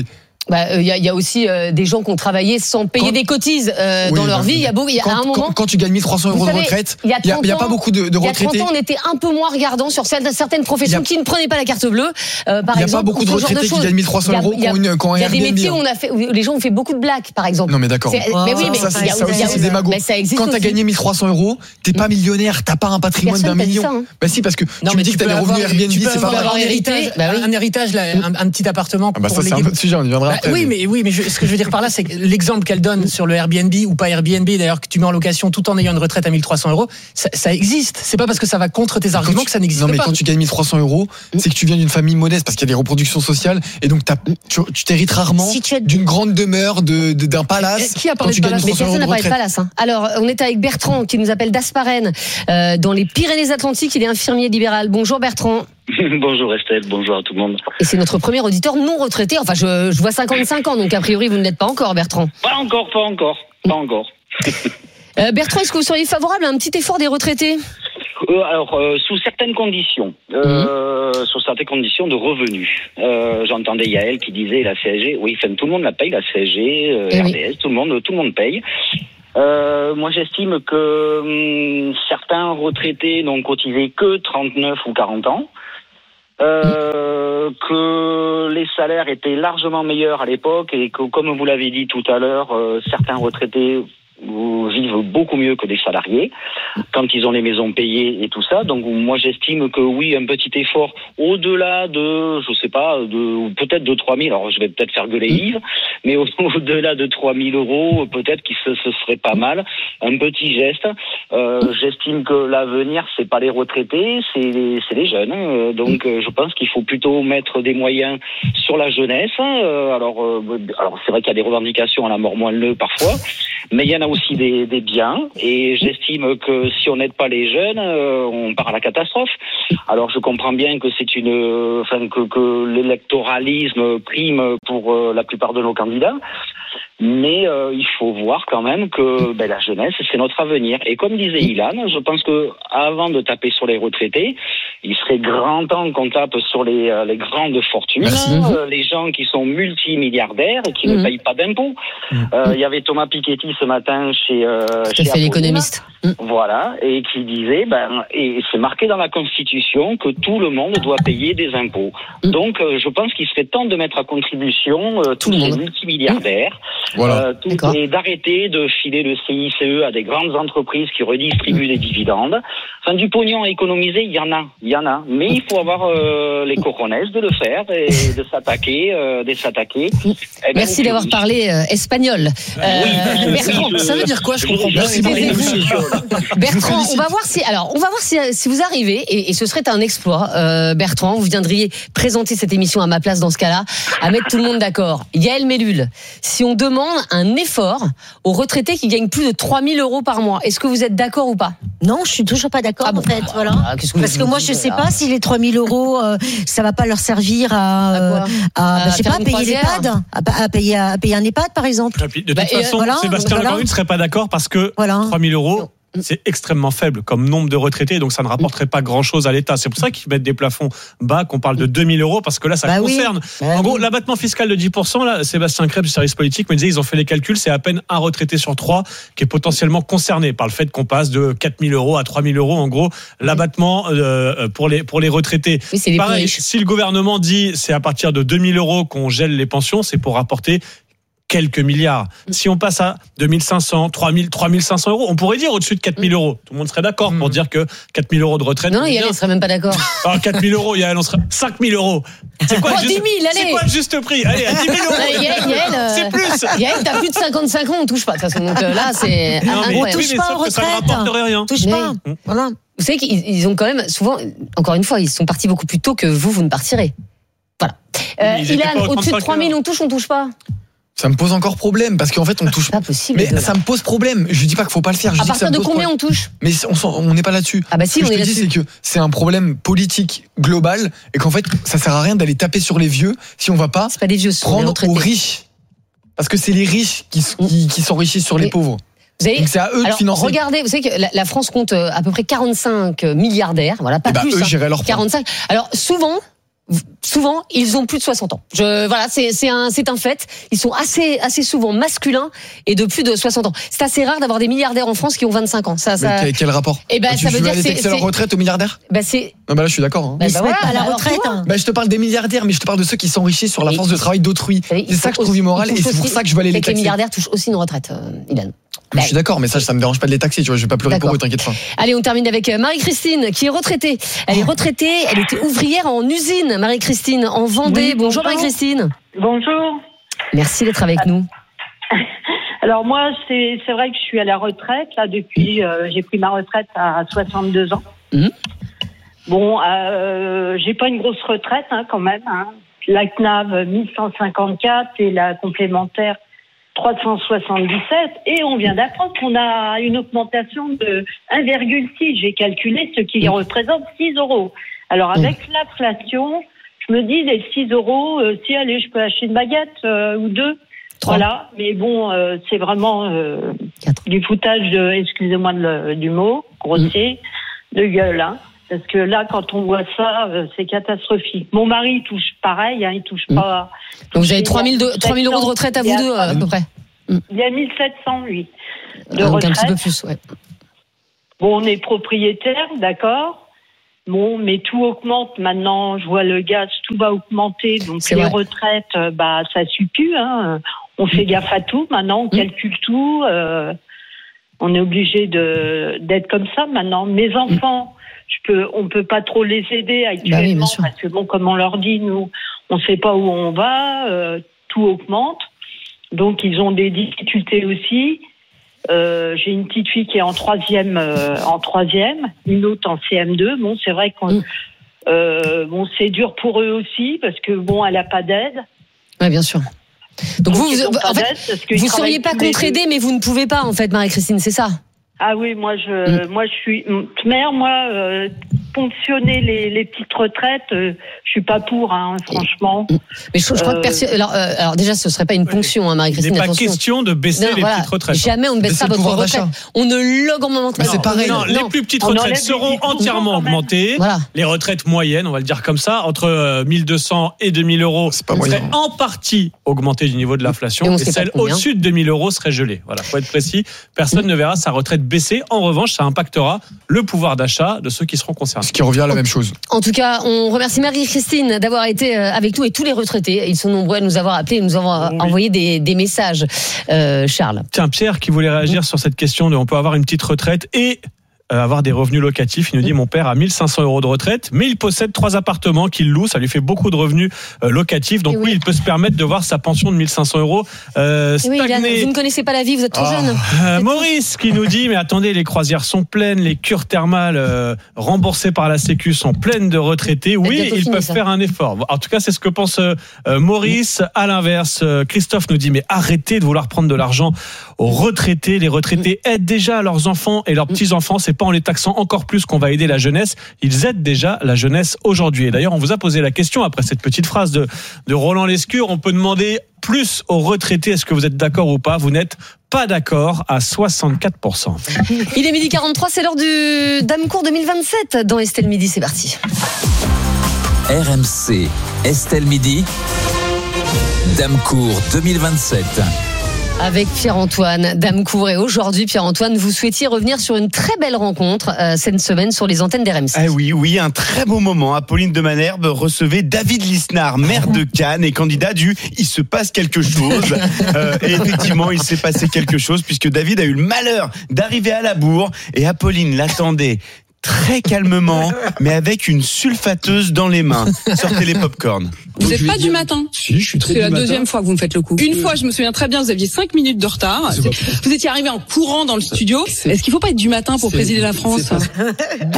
Bah, il euh, y, y a aussi euh, des gens qui ont travaillé sans payer quand, des cotises euh, oui, dans leur bah, vie. Il y a beau, il y a quand, un moment. Quand, quand tu gagnes mille trois cents euros savez, de retraite, il y a, il y, y a pas beaucoup de, de retraités. Il y a trente ans, on était un peu moins regardants sur certaines professions a, qui ne prenaient pas la carte bleue. Euh, par il n'y a exemple, pas beaucoup de retraités qui gagnent mille trois cents euros qui ont une quand Il y a des métiers où on a fait, où les gens ont fait beaucoup de blagues, par exemple. Non mais d'accord. Mais oui, mais ça, ça, ça aussi c'est démago. Quand t'as gagné mille trois cents euros, t'es pas millionnaire, t'as pas un patrimoine d'un million. Bah si, parce que tu me dis que t'as des revenus Airbnb, c'est pas vrai. Un héritage, un petit appartement. Bah ça c'est un autre sujet, on y viendra après. Oui, mais oui, mais ce que je veux dire par là, c'est que l'exemple qu'elle donne sur le Airbnb ou pas Airbnb, d'ailleurs, que tu mets en location tout en ayant une retraite à mille trois cents euros, ça, ça existe. C'est pas parce que ça va contre tes arguments tu, que ça n'existe pas. Non, mais pas. Quand tu gagnes mille trois cents euros, c'est que tu viens d'une famille modeste parce qu'il y a des reproductions sociales et donc tu, tu t'hérites rarement si tu d'une grande demeure, de, de, d'un palace. Qui a parlé de palace? Mais personne n'a parlé de palace. Hein. Alors, on est avec Bertrand qui nous appelle d'Asparène, euh, dans les Pyrénées-Atlantiques. Il est infirmier libéral. Bonjour Bertrand. Bonjour Estelle, bonjour à tout le monde. Et c'est notre premier auditeur non retraité. Enfin, je, je vois cinquante-cinq ans, donc a priori vous ne l'êtes pas encore, Bertrand. Pas encore, pas encore, pas encore. euh, Bertrand, est-ce que vous seriez favorable à un petit effort des retraités ? Euh, alors, euh, sous certaines conditions, euh, mmh. sous certaines conditions de revenus. Euh, j'entendais Yael qui disait la C S G. Oui, enfin, tout le monde la paye, la C S G, euh, R D S, oui. tout le monde, tout le monde paye. Euh, moi, j'estime que hum, certains retraités n'ont cotisé que trente-neuf ou quarante ans. Euh, que les salaires étaient largement meilleurs à l'époque et que, comme vous l'avez dit tout à l'heure, euh, certains retraités vivent beaucoup mieux que des salariés quand ils ont les maisons payées et tout ça. Donc moi j'estime que oui, un petit effort au-delà de, je sais pas, de peut-être de trois mille, alors je vais peut-être faire gueuler Yves, mais au- au-delà de trois mille euros, peut-être qu'il se, ce serait pas mal, un petit geste. Euh, j'estime que l'avenir, c'est pas les retraités, c'est les, c'est les jeunes. Euh, donc euh, je pense qu'il faut plutôt mettre des moyens sur la jeunesse. Euh, alors, euh, alors c'est vrai qu'il y a des revendications à la mort moelleux parfois, mais il y en a aussi des, des biens, et j'estime que si on n'aide pas les jeunes, euh, on part à la catastrophe. Alors je comprends bien que c'est une, euh, enfin que, que l'électoralisme prime pour euh, la plupart de nos candidats, mais euh, il faut voir quand même que ben, la jeunesse, c'est notre avenir. Et comme disait Ilan, je pense que avant de taper sur les retraités, il serait grand temps qu'on tape sur les, euh, les grandes fortunes, euh, les gens qui sont multimilliardaires et qui mmh. ne payent pas d'impôts. Il mmh. euh, y avait Thomas Piketty ce matin chez, euh, chez fait l'économiste. Mmh. Voilà, et qui disait, ben, et c'est marqué dans la Constitution que tout le monde doit payer des impôts. Mmh. Donc, euh, je pense qu'il serait temps de mettre à contribution euh, tous ces multimilliardaires. Mmh. Voilà. Euh, tout, et d'arrêter de filer le C I C E à des grandes entreprises qui redistribuent des dividendes. Enfin, du pognon à économiser, il y en a, il y en a. Mais il faut avoir euh, les cojones de le faire et de s'attaquer, euh, de s'attaquer. Eh ben, Merci d'avoir parlé euh, espagnol. Euh, oui, Bertrand, oui, je, ça veut dire quoi? Je comprends pas. Merci Bertrand, on va voir si, alors, on va voir si, si vous arrivez, et, et ce serait un exploit, euh, Bertrand, vous viendriez présenter cette émission à ma place dans ce cas-là, à mettre tout le monde d'accord. Yael Mellul, si on demande un effort aux retraités qui gagnent plus de trois mille euros par mois, est-ce que vous êtes d'accord ou pas? Non, je suis toujours pas d'accord, ah bon, en fait, voilà. Ah, que Parce que moi, je sais pas si les trois mille euros, euh, ça va pas leur servir à, euh, à, à bah, je sais pas, à payer l'EHPAD, à, à payer, à payer un EHPAD, par exemple. De toute bah, façon, voilà, Sébastien voilà. Lecornu ne serait pas d'accord parce que voilà. trois mille euros, c'est extrêmement faible comme nombre de retraités, donc ça ne rapporterait pas grand-chose à l'État. C'est pour ça qu'ils mettent des plafonds bas, qu'on parle de deux mille euros, parce que là, ça bah concerne. Oui. Bah en gros, oui. L'abattement fiscal de dix pour cent, là, Sébastien Krebs du service politique me disait, ils ont fait les calculs, c'est à peine un retraité sur trois qui est potentiellement concerné par le fait qu'on passe de quatre mille euros à trois mille euros. En gros, l'abattement euh, pour les pour les retraités. Oui, c'est les Pareil, si le gouvernement dit c'est à partir de deux mille euros qu'on gèle les pensions, c'est pour rapporter quelques milliards. Si on passe à deux mille cinq cents, trois mille, trois mille cinq cents euros, on pourrait dire au-dessus de quatre mille euros. Tout le monde serait d'accord pour dire que quatre mille euros de retraite. Non, Yael ne serait même pas d'accord. Alors, quatre mille euros, Yael, on serait cinq mille euros. C'est quoi, oh, le juste, dix mille, allez. c'est quoi le juste prix? Allez, à dix mille euros. Non, Yael, Yael, euh, c'est plus. Yael, t'as plus de cinquante-cinq ans, on touche pas. De toute façon, donc euh, là, c'est non, mais, incroyable. on touche oui, pas aux retraites. Ça ne rapporterait rien. Touche pas. Voilà. Vous savez qu'ils ils ont quand même souvent, encore une fois, ils sont partis beaucoup plus tôt que vous, vous ne partirez. Voilà. Euh, Ilan, au-dessus de trois mille, on touche, on touche pas? Ça me pose encore problème parce qu'en fait on touche. Pas possible. Mais ça me pose problème. Je dis pas qu'il faut pas le faire. Je à dis partir que ça de me pose combien problème. on touche? Mais on n'est pas là-dessus. Ah bah si, Ce on que est je te dis, là-dessus. c'est que c'est un problème politique global et qu'en fait ça sert à rien d'aller taper sur les vieux si on va pas, pas des vieux, prendre aux riches. Parce que c'est les riches qui, qui, qui s'enrichissent sur les pauvres. Vous avez, donc c'est à eux alors, de financer. Regardez, vous savez que la, la France compte à peu près quarante-cinq milliardaires, voilà, pas et bah plus. eux, hein, j'irai leur quarante-cinq. Alors souvent. souvent, ils ont plus de soixante ans. Je, voilà, c'est, c'est un, c'est un fait. Ils sont assez, assez souvent masculins et de plus de soixante ans. C'est assez rare d'avoir des milliardaires en France qui ont vingt-cinq ans. Ça, ça... Mais quel, quel rapport? Eh ben, Quand ça tu veut dire aller c'est, taxer leur retraite aux milliardaires? Bah, c'est. Ah bah là, je suis d'accord. Hein. Bah, bah, ouais, à la retraite. Hein. Bah, je te parle des milliardaires, mais je te parle de ceux qui s'enrichissent sur la force de travail d'autrui. C'est ça que je trouve immoral et c'est pour ça que je veux aller les taxer. Les milliardaires touchent aussi une retraite, euh, Ilan. Je suis d'accord, mais ça, ça me dérange pas de les taxer, tu vois, je vais pas pleurer D'accord. pour eux, t'inquiète pas. Allez, on termine avec Marie-Christine, qui est retraitée. Elle est retraitée, elle était ouvrière en usine, Marie-Christine, en Vendée. Oui, bonjour, bonjour Marie-Christine. Bonjour. Merci d'être avec nous. Alors moi, c'est, c'est vrai que je suis à la retraite, là, depuis, euh, j'ai pris ma retraite à soixante-deux ans. Mmh. Bon, euh, j'ai pas une grosse retraite, hein, quand même, hein. La C N A V, mille cent cinquante-quatre et la complémentaire, trois cent soixante-dix-sept, et on vient d'apprendre qu'on a une augmentation de un virgule six. J'ai calculé ce qui représente six euros. Alors avec mmh. l'inflation, je me dis les six euros, euh, si allez, je peux acheter une baguette euh, ou deux. Trois. Voilà, mais bon, euh, c'est vraiment euh, du foutage, de, excusez-moi de le, du mot, grossier, mmh. de gueule, hein. Parce que là, quand on voit ça, euh, c'est catastrophique. Mon mari touche pareil, hein, il touche mmh. pas. Donc vous avez trois mille euros de retraite à vous deux, à peu près. Il y a mille sept cents, lui, de Donc retraite. un petit peu plus, ouais. Bon, on est propriétaire, d'accord. Bon, mais tout augmente maintenant. Je vois le gaz, tout va augmenter. Donc c'est les vrai. retraites, bah ça suit plus. Hein. On fait gaffe à tout. Maintenant, on calcule tout. Euh, on est obligé de d'être comme ça maintenant. Mes enfants. Je peux, on peut pas trop les aider actuellement bah oui, parce que bon, comme on leur dit, nous, on sait pas où on va, euh, tout augmente, donc ils ont des difficultés aussi. Euh, j'ai une petite fille qui est en troisième, euh, en troisième, une autre en C M deux. Bon, c'est vrai qu'on, mmh. euh, bon, c'est dur pour eux aussi parce que bon, elle a pas d'aide. Oui, bien sûr. Donc, donc vous, vous, en fait, vous seriez pas contre-aidée, mais vous ne pouvez pas, en fait, Marie-Christine, c'est ça? Ah oui, moi je, mmh. moi je suis mère, moi euh, ponctionner les, les petites retraites, euh, je suis pas pour, hein, franchement. Mais je, je crois euh... que personne. Alors, euh, alors déjà, ce serait pas une ponction, hein, Marie-Christine. Il n'est pas attention. question de baisser non, les voilà. petites retraites. Jamais on ne baisse pas votre retraite. On ne l'augmente pas. C'est pareil. Non, non, les plus petites retraites seront entièrement augmentées. Voilà. Les retraites moyennes, on va le dire comme ça, entre euh, mille deux cents et deux mille euros, seraient en partie augmentées du niveau de l'inflation. Et, et celles au-dessus de deux mille euros seraient gelées. Voilà, faut être précis. Personne ne verra sa retraite baisser. En revanche, ça impactera le pouvoir d'achat de ceux qui seront concernés. Ce qui revient à la même chose. En tout cas, on remercie Marie-Christine d'avoir été avec nous et tous les retraités. Ils sont nombreux à nous avoir appelés et nous avoir oui. envoyé des, des messages. Euh, Charles. Tiens, Pierre qui voulait réagir mmh. sur cette question de on peut avoir une petite retraite et Euh, avoir des revenus locatifs. Il nous dit mon père a mille cinq cents euros de retraite, mais il possède trois appartements qu'il loue. Ça lui fait beaucoup de revenus euh, locatifs. Donc oui. oui, il peut se permettre de voir sa pension de mille cinq cents euros euh, stagner. Oui, Ilan, vous ne connaissez pas la vie, vous êtes trop oh. jeune. Euh, Maurice qui nous dit mais attendez, les croisières sont pleines, les cures thermales euh, remboursées par la Sécu sont pleines de retraités. Oui, ils peuvent ça. faire un effort. En tout cas, c'est ce que pense euh, Maurice. À l'inverse, euh, Christophe nous dit mais arrêtez de vouloir prendre de l'argent aux retraités. Les retraités aident déjà leurs enfants et leurs petits-enfants. C'est pas en les taxant encore plus qu'on va aider la jeunesse. Ils aident déjà la jeunesse aujourd'hui. Et d'ailleurs, on vous a posé la question après cette petite phrase de, de Roland Lescure. On peut demander plus aux retraités. Est-ce que vous êtes d'accord ou pas? Vous n'êtes pas d'accord à soixante-quatre pour cent. Il est midi quarante-trois, c'est l'heure du Damecourt deux mille vingt-sept dans Estelle Midi. C'est parti. R M C, Estelle Midi, Damecourt deux mille vingt-sept. Avec Pierre-Antoine Damecourt. Et aujourd'hui, Pierre-Antoine, vous souhaitiez revenir sur une très belle rencontre euh, cette semaine sur les antennes d'R M C. Ah oui, oui, un très beau moment. Apolline de Malherbe recevait David Lisnard, maire de Cannes et candidat du « Il se passe quelque chose ». Euh, et effectivement, il s'est passé quelque chose puisque David a eu le malheur d'arriver à la bourre et Apolline l'attendait très calmement, mais avec une sulfateuse dans les mains. Sortez les pop-corn. Vous n'êtes pas du matin. Si, je suis très C'est la matin. deuxième fois que vous me faites le coup. Une fois, je me souviens très bien, vous aviez cinq minutes de retard. Vous étiez arrivé en courant dans le studio. Est-ce qu'il ne faut pas être du matin pour présider la France? Boum!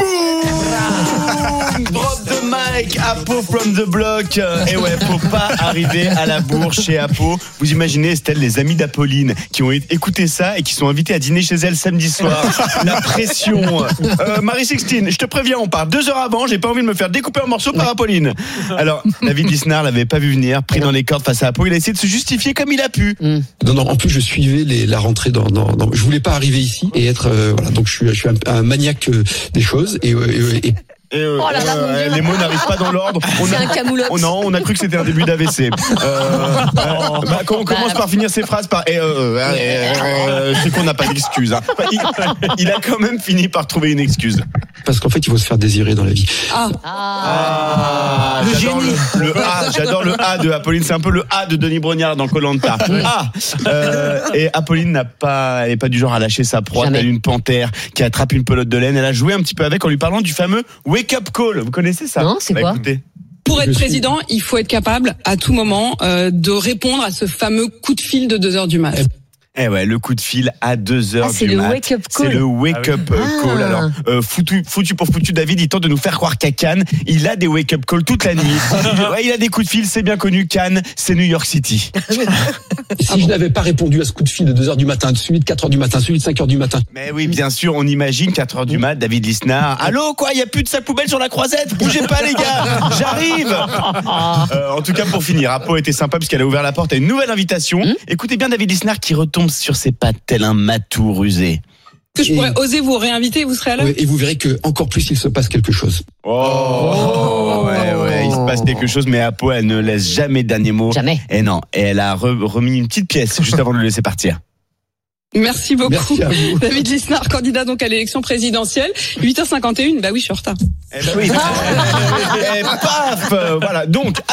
Drop the mic, Apo from the block. Et ouais, faut pas arriver à la bourre chez Apo. Vous imaginez, Estelle, les amis d'Apolline qui ont écouté ça et qui sont invités à dîner chez elle samedi soir. La pression. Euh, Marie Sixtine, je te préviens, on part deux heures avant. J'ai pas envie de me faire découper en morceaux par Apolline. Alors, David Lisnard l'avait pas vu venir, pris dans les cordes face à Apo. Il a essayé de se justifier comme il a pu. Mm. Non, non. En plus, je suivais les, la rentrée dans, dans, dans. Je voulais pas arriver ici et être. Euh, voilà. Donc, je suis, je suis un, un maniaque euh, des choses et, euh, et Et euh, Oh là là, mon euh, Dieu. les mots n'arrivent pas dans l'ordre. On C'est a- un camoulox. Oh non, on a cru que c'était un début d'A V C. Euh, euh, bah, quand on commence par finir ses phrases par eh, euh, euh, euh, euh, c'est qu'on n'a pas d'excuse. Hein. Il, il a quand même fini par trouver une excuse. Parce qu'en fait, il faut se faire désirer dans la vie. Ah, Ah, Le j'adore génie. Le, le A, j'adore le A de Apolline. C'est un peu le A de Denis Brognard dans Koh-Lanta. Ah, euh, et Apolline n'a pas, elle est pas du genre à lâcher sa proie. Jamais. Elle est une panthère qui attrape une pelote de laine. Elle a joué un petit peu avec en lui parlant du fameux wake up call. Vous connaissez ça? Non, c'est Bah, quoi écoutez. pour être Je suis- président, il faut être capable à tout moment euh, de répondre à ce fameux coup de fil de deux heures du mat. Eh ouais, le coup de fil à deux heures Ah, c'est du le mat. wake-up call. C'est le wake-up Ah euh, oui. call. Ah. Alors, euh, foutu, foutu pour foutu, David, il tente de nous faire croire qu'à Cannes, il a des wake-up calls toute la nuit. Ouais, il a des coups de fil, c'est bien connu. Cannes, c'est New York City. Si je n'avais pas répondu à ce coup de fil de deux heures du matin, celui de quatre heures du matin, celui de cinq heures du matin. Mais oui, bien sûr, on imagine quatre heures du mat, David Lisnard. Allô, quoi, il y a plus de sac poubelle sur la croisette? Bougez pas, les gars, j'arrive. Euh, en tout cas, pour finir, Apo était sympa puisqu'elle a ouvert la porte à une nouvelle invitation. Écoutez bien David Lisnard qui retombe sur ses pattes tel un matou rusé. Que je pourrais oser vous réinviter, vous serez à l'heure? Ouais, et vous verrez que encore plus il se passe quelque chose. Oh, ouais, ouais, il se passe quelque chose, mais Apo, elle ne laisse jamais dernier mot. Jamais. Et non, et elle a re- remis une petite pièce juste avant de le laisser partir. Merci beaucoup. Merci à vous. David Lisnard, candidat donc à l'élection présidentielle. huit heures cinquante et un, bah oui, je suis en retard. Eh ben oui. Et paf, voilà. Donc.